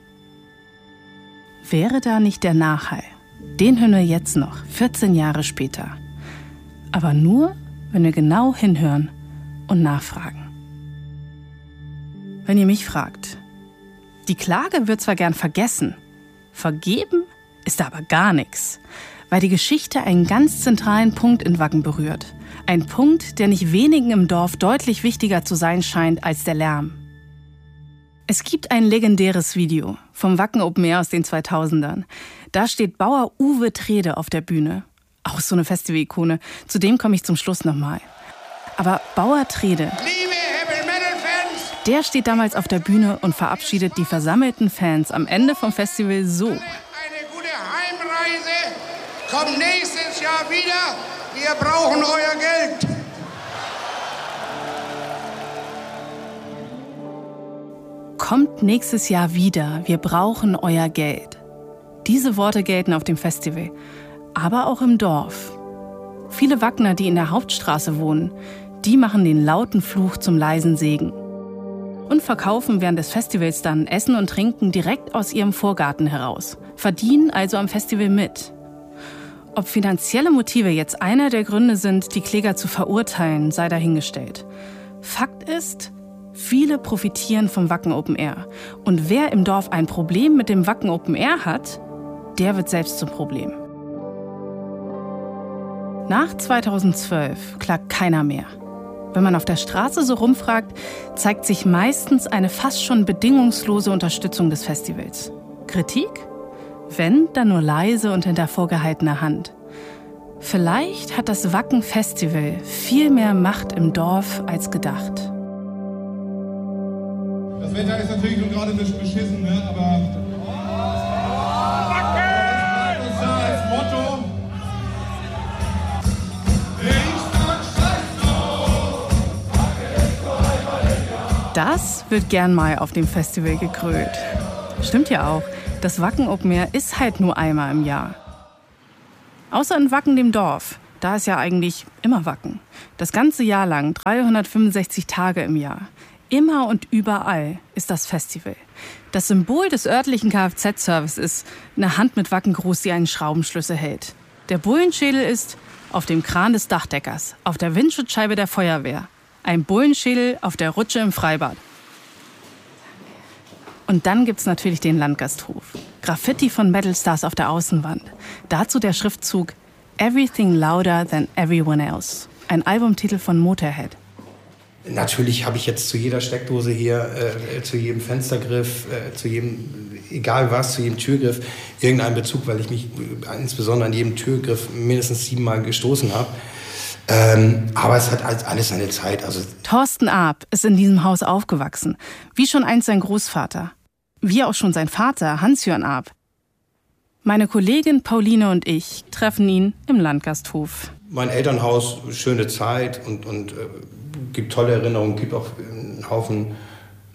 Wäre da nicht der Nachhall? Den hören wir jetzt noch, 14 Jahre später. Aber nur, wenn wir genau hinhören und nachfragen. Wenn ihr mich fragt, die Klage wird zwar gern vergessen, vergeben ist da aber gar nichts, weil die Geschichte einen ganz zentralen Punkt in Wacken berührt. Ein Punkt, der nicht wenigen im Dorf deutlich wichtiger zu sein scheint als der Lärm. Es gibt ein legendäres Video vom Wacken Open Air aus den 2000ern. Da steht Bauer Uwe Trede auf der Bühne. Auch so eine Festival-Ikone. Zu dem komme ich zum Schluss nochmal. Aber Bauer Trede, der steht damals auf der Bühne und verabschiedet die versammelten Fans am Ende vom Festival so. Eine gute Heimreise. Kommt nächstes Jahr wieder. Wir brauchen euer Geld. Kommt nächstes Jahr wieder. Wir brauchen euer Geld. Diese Worte gelten auf dem Festival, aber auch im Dorf. Viele Wackner, die in der Hauptstraße wohnen, die machen den lauten Fluch zum leisen Segen. Und verkaufen während des Festivals dann Essen und Trinken direkt aus ihrem Vorgarten heraus. Verdienen also am Festival mit. Ob finanzielle Motive jetzt einer der Gründe sind, die Kläger zu verurteilen, sei dahingestellt. Fakt ist, viele profitieren vom Wacken Open Air. Und wer im Dorf ein Problem mit dem Wacken Open Air hat, der wird selbst zum Problem. Nach 2012 klagt keiner mehr. Wenn man auf der Straße so rumfragt, zeigt sich meistens eine fast schon bedingungslose Unterstützung des Festivals. Kritik? Wenn, dann nur leise und hinter vorgehaltener Hand. Vielleicht hat das Wacken Festival viel mehr Macht im Dorf als gedacht. Das Wetter ist natürlich nur gerade ein bisschen beschissen, ne? Aber Wacken! Das ist ja als Motto. Das wird gern mal auf dem Festival gekrönt. Stimmt ja auch, das Wacken Open Air ist halt nur einmal im Jahr. Außer in Wacken dem Dorf, da ist ja eigentlich immer Wacken. Das ganze Jahr lang, 365 Tage im Jahr. Immer und überall ist das Festival. Das Symbol des örtlichen Kfz-Service ist eine Hand mit Wacken groß, die einen Schraubenschlüssel hält. Der Bullenschädel ist auf dem Kran des Dachdeckers, auf der Windschutzscheibe der Feuerwehr. Ein Bullenschädel auf der Rutsche im Freibad. Und dann gibt's natürlich den Landgasthof. Graffiti von Metalstars auf der Außenwand. Dazu der Schriftzug Everything Louder Than Everyone Else. Ein Albumtitel von Motorhead. Natürlich habe ich jetzt zu jeder Steckdose hier, zu jedem Fenstergriff, zu jedem, egal was, zu jedem Türgriff irgendeinen Bezug, weil ich mich insbesondere an jedem Türgriff mindestens 7 Mal gestoßen habe. Aber es hat alles seine Zeit. Also Thorsten Arp ist in diesem Haus aufgewachsen, wie schon einst sein Großvater. Wie auch schon sein Vater, Hans-Jörn Arp. Meine Kollegin Pauline und ich treffen ihn im Landgasthof. Mein Elternhaus, schöne Zeit und gibt tolle Erinnerungen, gibt auch einen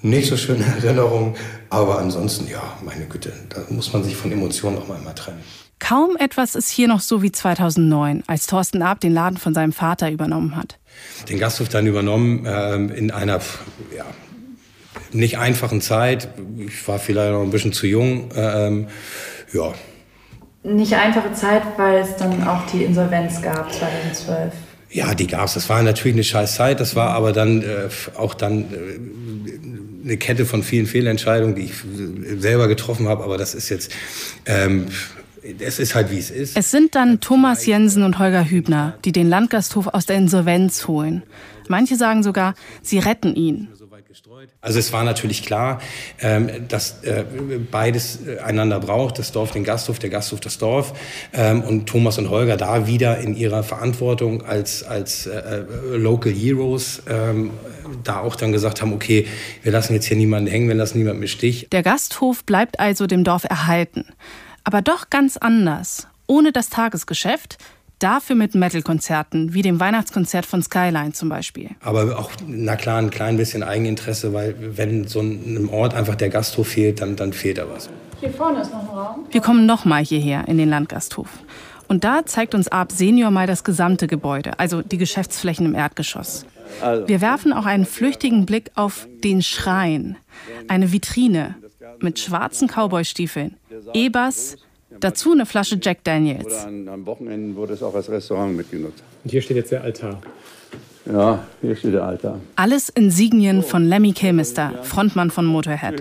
nicht so schöne Erinnerungen. Aber ansonsten, ja, meine Güte, da muss man sich von Emotionen auch mal trennen. Kaum etwas ist hier noch so wie 2009, als Thorsten Arp den Laden von seinem Vater übernommen hat. Den Gasthof dann übernommen in einer nicht einfachen Zeit. Ich war vielleicht noch ein bisschen zu jung. Ja. Nicht einfache Zeit, weil es dann auch die Insolvenz gab 2012. Ja, die gab es. Das war natürlich eine scheiß Zeit. Das war aber dann auch eine Kette von vielen Fehlentscheidungen, die ich selber getroffen habe. Aber das ist jetzt... es ist halt, wie es ist. Es sind dann Thomas Jensen und Holger Hübner, die den Landgasthof aus der Insolvenz holen. Manche sagen sogar, sie retten ihn. Also es war natürlich klar, dass beides einander braucht. Das Dorf den Gasthof, der Gasthof das Dorf. Und Thomas und Holger da wieder in ihrer Verantwortung als Local Heroes da auch dann gesagt haben, okay, wir lassen jetzt hier niemanden hängen, wir lassen niemanden im Stich. Der Gasthof bleibt also dem Dorf erhalten. Aber doch ganz anders. Ohne das Tagesgeschäft, dafür mit Metal-Konzerten, wie dem Weihnachtskonzert von Skyline zum Beispiel. Aber auch, na klar, ein klein bisschen Eigeninteresse, weil wenn so einem Ort einfach der Gasthof fehlt, dann fehlt da was. Hier vorne ist noch ein Raum. Wir kommen nochmal hierher in den Landgasthof. Und da zeigt uns Arp Senior mal das gesamte Gebäude, also die Geschäftsflächen im Erdgeschoss. Wir werfen auch einen flüchtigen Blick auf den Schrein. Eine Vitrine mit schwarzen Cowboystiefeln, E-Bass, dazu eine Flasche Jack Daniels. Am Wochenende wurde es auch als Restaurant mitgenutzt. Und hier steht jetzt der Altar. Ja, hier steht der Altar. Alles Insignien von Lemmy Kilmister, Frontmann von Motorhead.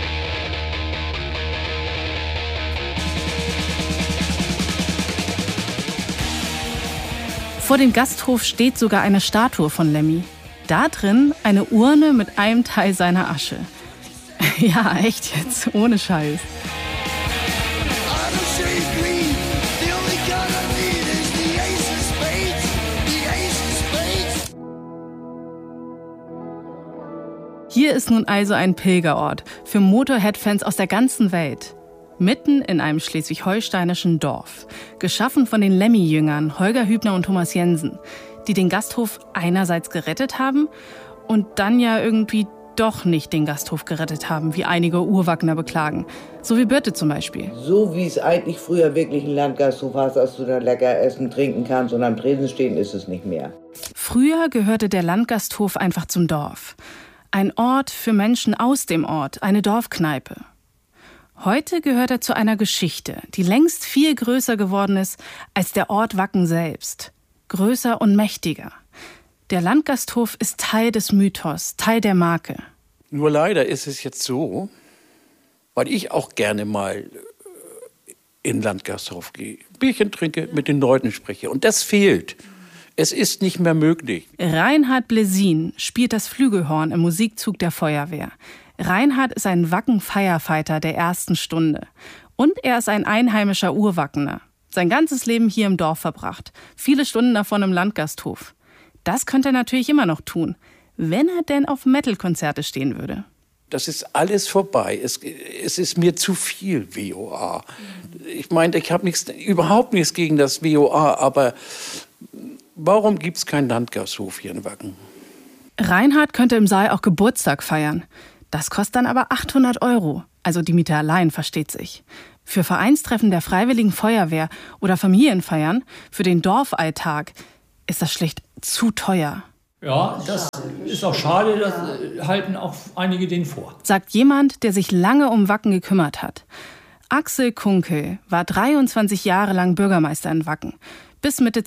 Vor dem Gasthof steht sogar eine Statue von Lemmy. Da drin eine Urne mit einem Teil seiner Asche. Ja, echt jetzt, ohne Scheiß. Hier ist nun also ein Pilgerort für Motorhead-Fans aus der ganzen Welt. Mitten in einem schleswig-holsteinischen Dorf. Geschaffen von den Lemmy-Jüngern Holger Hübner und Thomas Jensen, die den Gasthof einerseits gerettet haben und dann ja irgendwie doch nicht den Gasthof gerettet haben, wie einige Urwagner beklagen. So wie Birte zum Beispiel. So wie es eigentlich früher wirklich ein Landgasthof war, dass du da lecker essen, trinken kannst und am Tresen stehen, ist es nicht mehr. Früher gehörte der Landgasthof einfach zum Dorf. Ein Ort für Menschen aus dem Ort, eine Dorfkneipe. Heute gehört er zu einer Geschichte, die längst viel größer geworden ist als der Ort Wacken selbst. Größer und mächtiger. Der Landgasthof ist Teil des Mythos, Teil der Marke. Nur leider ist es jetzt so, weil ich auch gerne mal in den Landgasthof gehe, Bierchen trinke, mit den Leuten spreche. Und das fehlt. Es ist nicht mehr möglich. Reinhard Blesin spielt das Flügelhorn im Musikzug der Feuerwehr. Reinhard ist ein Wacken-Firefighter der ersten Stunde. Und er ist ein einheimischer Urwackener. Sein ganzes Leben hier im Dorf verbracht. Viele Stunden davon im Landgasthof. Das könnte er natürlich immer noch tun, wenn er denn auf Metal-Konzerte stehen würde. Das ist alles vorbei. Es ist mir zu viel WOA. Ich meine, ich habe überhaupt nichts gegen das WOA, aber warum gibt es keinen Landgasthof hier in Wacken? Reinhard könnte im Saal auch Geburtstag feiern. Das kostet dann aber 800 €. Also die Miete allein, versteht sich. Für Vereinstreffen der Freiwilligen Feuerwehr oder Familienfeiern, für den Dorfalltag, ist das schlicht zu teuer. Ja, das ist auch schade, das halten auch einige denen vor. Sagt jemand, der sich lange um Wacken gekümmert hat. Axel Kunkel war 23 Jahre lang Bürgermeister in Wacken, bis Mitte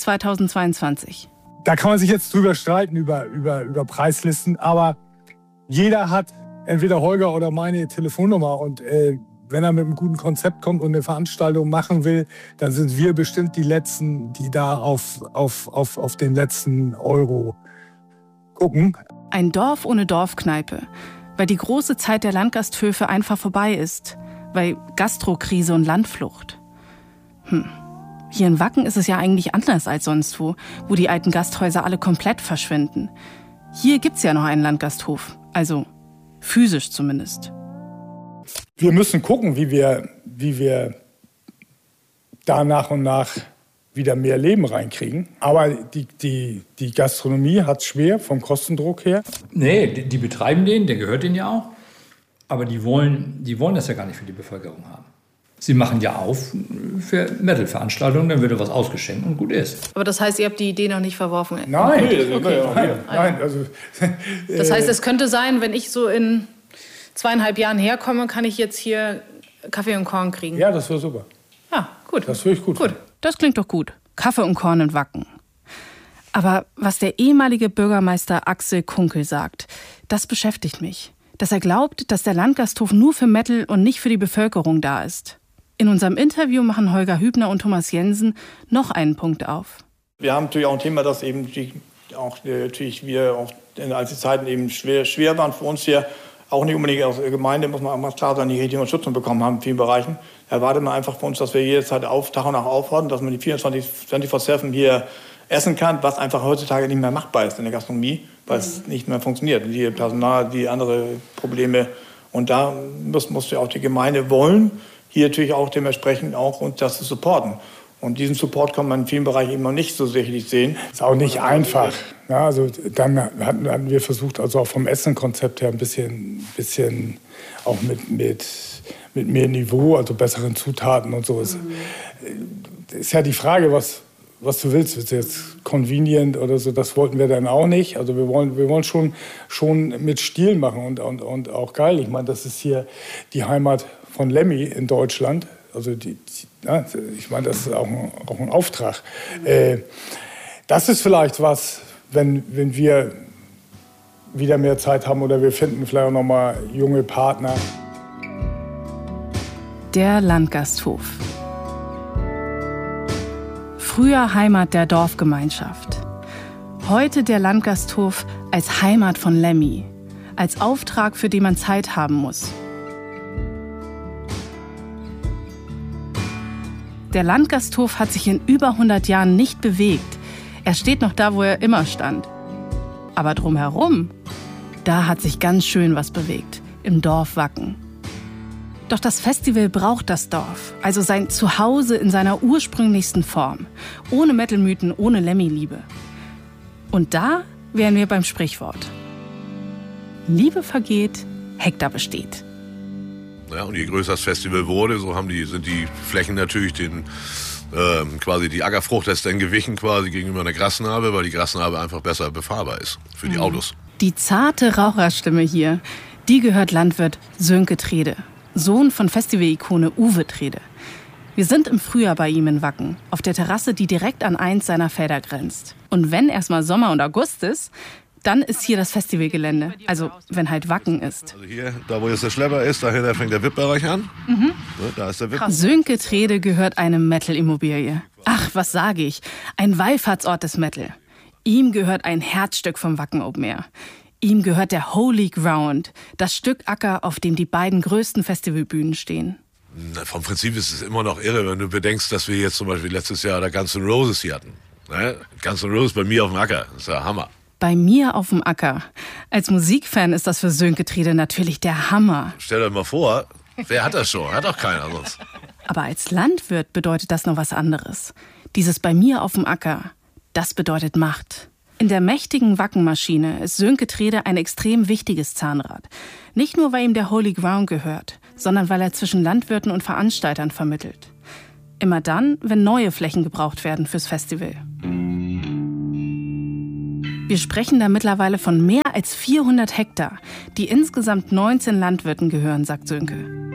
2022. Da kann man sich jetzt drüber streiten, über Preislisten, aber jeder hat entweder Holger oder meine Telefonnummer und wenn er mit einem guten Konzept kommt und eine Veranstaltung machen will, dann sind wir bestimmt die Letzten, die da auf den letzten Euro gucken. Ein Dorf ohne Dorfkneipe, weil die große Zeit der Landgasthöfe einfach vorbei ist, weil Gastrokrise und Landflucht. Hier in Wacken ist es ja eigentlich anders als sonst wo die alten Gasthäuser alle komplett verschwinden. Hier gibt's ja noch einen Landgasthof, also physisch zumindest. Wir müssen gucken, wie wir da nach und nach wieder mehr Leben reinkriegen. Aber die Gastronomie hat es schwer vom Kostendruck her. Nee, die betreiben den, der gehört denen ja auch. Aber die wollen das ja gar nicht für die Bevölkerung haben. Sie machen ja auf für Metal-Veranstaltungen, dann wird was ausgeschenkt und gut ist. Aber das heißt, ihr habt die Idee noch nicht verworfen? Nein, Okay. nein. Also, Das heißt, es könnte sein, wenn ich so in 2,5 Jahren herkomme, kann ich jetzt hier Kaffee und Korn kriegen? Ja, das wäre super. Ja, gut. Das würde ich gut. Gut, das klingt doch gut. Kaffee und Korn in Wacken. Aber was der ehemalige Bürgermeister Axel Kunkel sagt, das beschäftigt mich. Dass er glaubt, dass der Landgasthof nur für Metal und nicht für die Bevölkerung da ist. In unserem Interview machen Holger Hübner und Thomas Jensen noch einen Punkt auf. Wir haben natürlich auch ein Thema, das eben wir auch als die Zeiten eben schwer waren für uns hier, auch nicht unbedingt aus der Gemeinde, muss man auch mal klar sein, die richtige Unterstützung bekommen haben in vielen Bereichen. Erwartet man einfach von uns, dass wir jederzeit Tag und Nacht aufwarten, dass man die 24/7 hier essen kann, was einfach heutzutage nicht mehr machbar ist in der Gastronomie, weil es nicht mehr funktioniert. Die Personal, die andere Probleme. Und da muss ja auch die Gemeinde wollen, hier natürlich auch dementsprechend auch uns das zu supporten. Und diesen Support kann man in vielen Bereichen eben noch nicht so sicherlich sehen. Ist auch nicht einfach. Ja, also dann hatten wir versucht, also auch vom Essenkonzept her ein bisschen auch mit mehr Niveau, also besseren Zutaten und so. Ist ja die Frage, was du willst. Ist jetzt convenient oder so, das wollten wir dann auch nicht. Also wir wollen schon mit Stil machen und auch geil. Ich meine, das ist hier die Heimat von Lemmy in Deutschland. Also ich meine, das ist auch ein Auftrag. Das ist vielleicht was, wenn wir wieder mehr Zeit haben oder wir finden vielleicht auch noch mal junge Partner. Der Landgasthof. Früher Heimat der Dorfgemeinschaft. Heute der Landgasthof als Heimat von Lemmy. Als Auftrag, für den man Zeit haben muss. Der Landgasthof hat sich in über 100 Jahren nicht bewegt. Er steht noch da, wo er immer stand. Aber drumherum, da hat sich ganz schön was bewegt. Im Dorf Wacken. Doch das Festival braucht das Dorf, also sein Zuhause in seiner ursprünglichsten Form. Ohne Metal-Mythen, ohne Lemmy-Liebe. Und da wären wir beim Sprichwort. Liebe vergeht, Hektar besteht. Ja, und je größer das Festival wurde, so sind die Flächen natürlich quasi die Ackerfrucht ist dann gewichen quasi gegenüber einer Grasnarbe, weil die Grasnarbe einfach besser befahrbar ist für die Autos. Die zarte Raucherstimme hier, die gehört Landwirt Sönke Trede, Sohn von Festival-Ikone Uwe Trede. Wir sind im Frühjahr bei ihm in Wacken, auf der Terrasse, die direkt an eins seiner Felder grenzt. Und wenn erstmal Sommer und August ist, dann ist hier das Festivalgelände, also wenn halt Wacken ist. Also hier, da wo jetzt der Schlepper ist, dahinter fängt der VIP-Bereich an. Mhm. Da ist der VIP. Sönke Trede gehört eine Metal-Immobilie. Ach, was sage ich? Ein Wallfahrtsort des Metal. Ihm gehört ein Herzstück vom Wacken Open Air. Ihm gehört der Holy Ground, das Stück Acker, auf dem die beiden größten Festivalbühnen stehen. Na, vom Prinzip ist es immer noch irre, wenn du bedenkst, dass wir jetzt zum Beispiel letztes Jahr da Guns N' Roses hier hatten. Ne? Guns N' Roses bei mir auf dem Acker, das ist ja Hammer. Bei mir auf dem Acker. Als Musikfan ist das für Sönke Trede natürlich der Hammer. Stell dir mal vor, wer hat das schon? Hat doch keiner sonst. Aber als Landwirt bedeutet das noch was anderes. Dieses bei mir auf dem Acker, das bedeutet Macht. In der mächtigen Wackenmaschine ist Sönke Trede ein extrem wichtiges Zahnrad. Nicht nur, weil ihm der Holy Ground gehört, sondern weil er zwischen Landwirten und Veranstaltern vermittelt. Immer dann, wenn neue Flächen gebraucht werden fürs Festival. Wir sprechen da mittlerweile von mehr als 400 Hektar, die insgesamt 19 Landwirten gehören, sagt Sönke.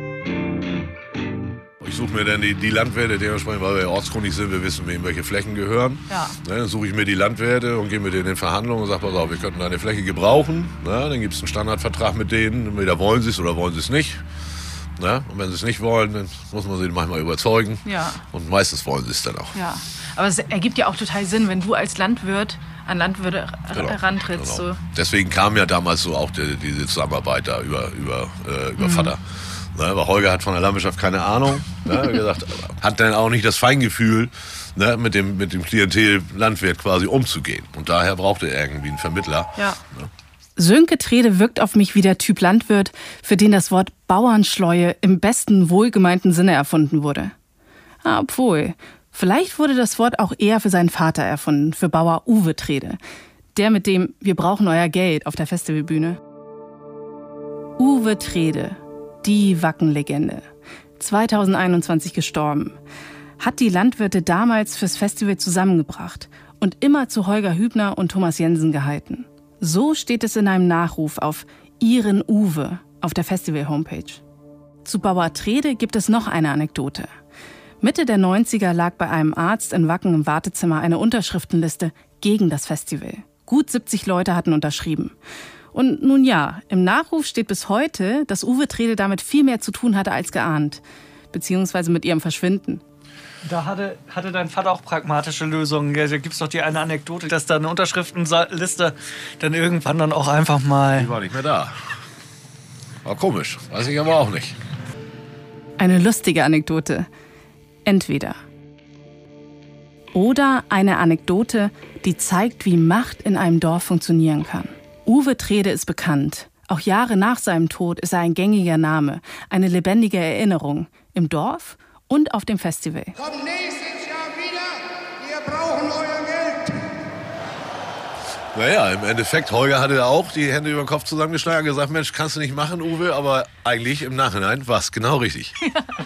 Ich suche mir dann die Landwirte, dementsprechend, weil wir ortskundig sind, wir wissen, wem welche Flächen gehören. Ja. Dann suche ich mir die Landwirte und gehe mit denen in Verhandlungen und sage, pass auf, wir könnten deine Fläche gebrauchen. Dann gibt es einen Standardvertrag mit denen, entweder wollen sie es oder wollen sie es nicht. Und wenn sie es nicht wollen, dann muss man sie manchmal überzeugen. Ja. Und meistens wollen sie es dann auch. Ja. Aber es ergibt ja auch total Sinn, wenn du als Landwirt an Landwirte herantrittst. Genau. So. Deswegen kam ja damals so auch diese Zusammenarbeit da über Vater. Weil Holger hat von der Landwirtschaft keine Ahnung. Gesagt, hat dann auch nicht das Feingefühl, mit dem Klientel Landwirt quasi umzugehen. Und daher brauchte er irgendwie einen Vermittler. Ja. Sönke Trede wirkt auf mich wie der Typ Landwirt, für den das Wort Bauernschleue im besten wohlgemeinten Sinne erfunden wurde. Obwohl, vielleicht wurde das Wort auch eher für seinen Vater erfunden, für Bauer Uwe Trede. Der mit dem "Wir brauchen euer Geld" auf der Festivalbühne. Uwe Trede, die Wacken-Legende. 2021 gestorben. Hat die Landwirte damals fürs Festival zusammengebracht und immer zu Holger Hübner und Thomas Jensen gehalten. So steht es in einem Nachruf auf Ihren Uwe auf der Festival-Homepage. Zu Bauer-Trede gibt es noch eine Anekdote. Mitte der 90er lag bei einem Arzt in Wacken im Wartezimmer eine Unterschriftenliste gegen das Festival. Gut 70 Leute hatten unterschrieben. Und nun ja, im Nachruf steht bis heute, dass Uwe Trede damit viel mehr zu tun hatte als geahnt. Beziehungsweise mit ihrem Verschwinden. Da hatte dein Vater auch pragmatische Lösungen. Ja, da gibt es doch die eine Anekdote, dass da eine Unterschriftenliste dann irgendwann dann auch einfach mal... Die war nicht mehr da. War komisch, weiß ich aber auch nicht. Eine lustige Anekdote. Entweder. Oder eine Anekdote, die zeigt, wie Macht in einem Dorf funktionieren kann. Uwe Trede ist bekannt. Auch Jahre nach seinem Tod ist er ein gängiger Name, eine lebendige Erinnerung im Dorf und auf dem Festival. Kommt nächstes Jahr wieder, wir brauchen euer Geld. Naja, im Endeffekt, Holger hatte auch die Hände über den Kopf zusammengeschlagen und gesagt, Mensch, kannst du nicht machen, Uwe, aber eigentlich im Nachhinein war es genau richtig.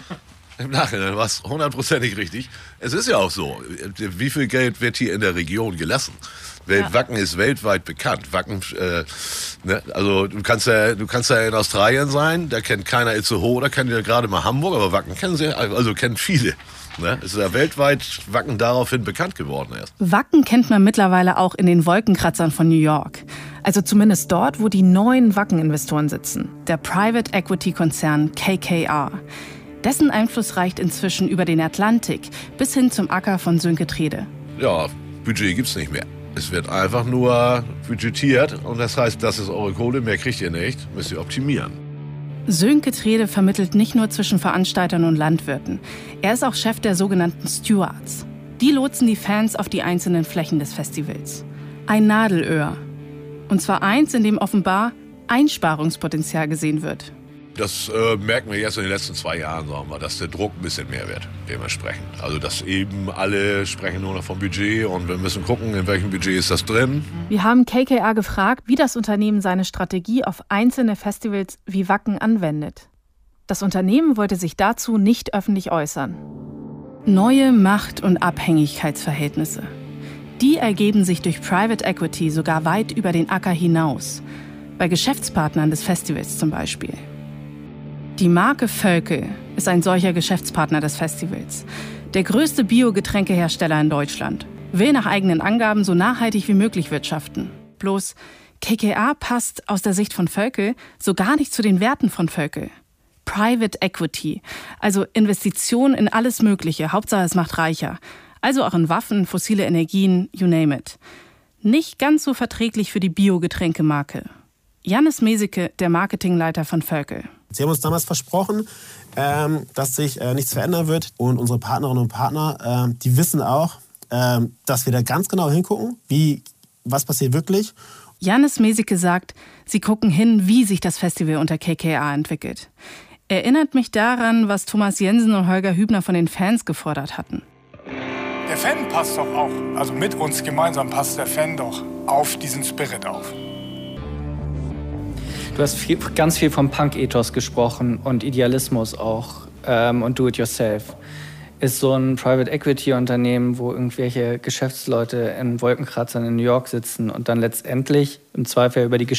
Im Nachhinein war es 100%ig richtig. Es ist ja auch so, wie viel Geld wird hier in der Region gelassen? Wacken ist weltweit bekannt. Wacken, ne? Also du kannst ja in Australien sein, da kennt keiner Itzehoe, da kennt ja gerade mal Hamburg, aber Wacken kennen viele. Ne? Es ist ja weltweit Wacken daraufhin bekannt geworden erst. Wacken kennt man mittlerweile auch in den Wolkenkratzern von New York. Also zumindest dort, wo die neuen Wacken-Investoren sitzen. Der Private Equity Konzern KKR. Dessen Einfluss reicht inzwischen über den Atlantik bis hin zum Acker von Sönke Trede. Ja, Budget gibt's nicht mehr. Es wird einfach nur budgetiert und das heißt, das ist eure Kohle, mehr kriegt ihr nicht, müsst ihr optimieren. Sönke Trede vermittelt nicht nur zwischen Veranstaltern und Landwirten. Er ist auch Chef der sogenannten Stewards. Die lotsen die Fans auf die einzelnen Flächen des Festivals. Ein Nadelöhr. Und zwar eins, in dem offenbar Einsparungspotenzial gesehen wird. Das merken wir jetzt in den letzten 2 Jahren, sagen wir, dass der Druck ein bisschen mehr wird, dementsprechend. Also dass eben alle sprechen nur noch vom Budget und wir müssen gucken, in welchem Budget ist das drin. Wir haben KKR gefragt, wie das Unternehmen seine Strategie auf einzelne Festivals wie Wacken anwendet. Das Unternehmen wollte sich dazu nicht öffentlich äußern. Neue Macht- und Abhängigkeitsverhältnisse. Die ergeben sich durch Private Equity sogar weit über den Acker hinaus. Bei Geschäftspartnern des Festivals zum Beispiel. Die Marke Völkel ist ein solcher Geschäftspartner des Festivals. Der größte Biogetränkehersteller in Deutschland. Will nach eigenen Angaben so nachhaltig wie möglich wirtschaften. Bloß KKR passt aus der Sicht von Völkel so gar nicht zu den Werten von Völkel. Private Equity, also Investitionen in alles Mögliche, Hauptsache es macht reicher. Also auch in Waffen, fossile Energien, you name it. Nicht ganz so verträglich für die Biogetränkemarke. Jannis Meseke, der Marketingleiter von Völkel. Sie haben uns damals versprochen, dass sich nichts verändern wird. Und unsere Partnerinnen und Partner, die wissen auch, dass wir da ganz genau hingucken, was passiert wirklich. Jannis Meseke sagt, sie gucken hin, wie sich das Festival unter KKR entwickelt. Erinnert mich daran, was Thomas Jensen und Holger Hübner von den Fans gefordert hatten. Der Fan passt doch auch, also mit uns gemeinsam passt der Fan doch auf diesen Spirit auf. Du hast ganz viel vom Punk-Ethos gesprochen und Idealismus auch und Do-it-yourself. Ist so ein Private-Equity-Unternehmen, wo irgendwelche Geschäftsleute in Wolkenkratzern in New York sitzen und dann letztendlich im Zweifel über die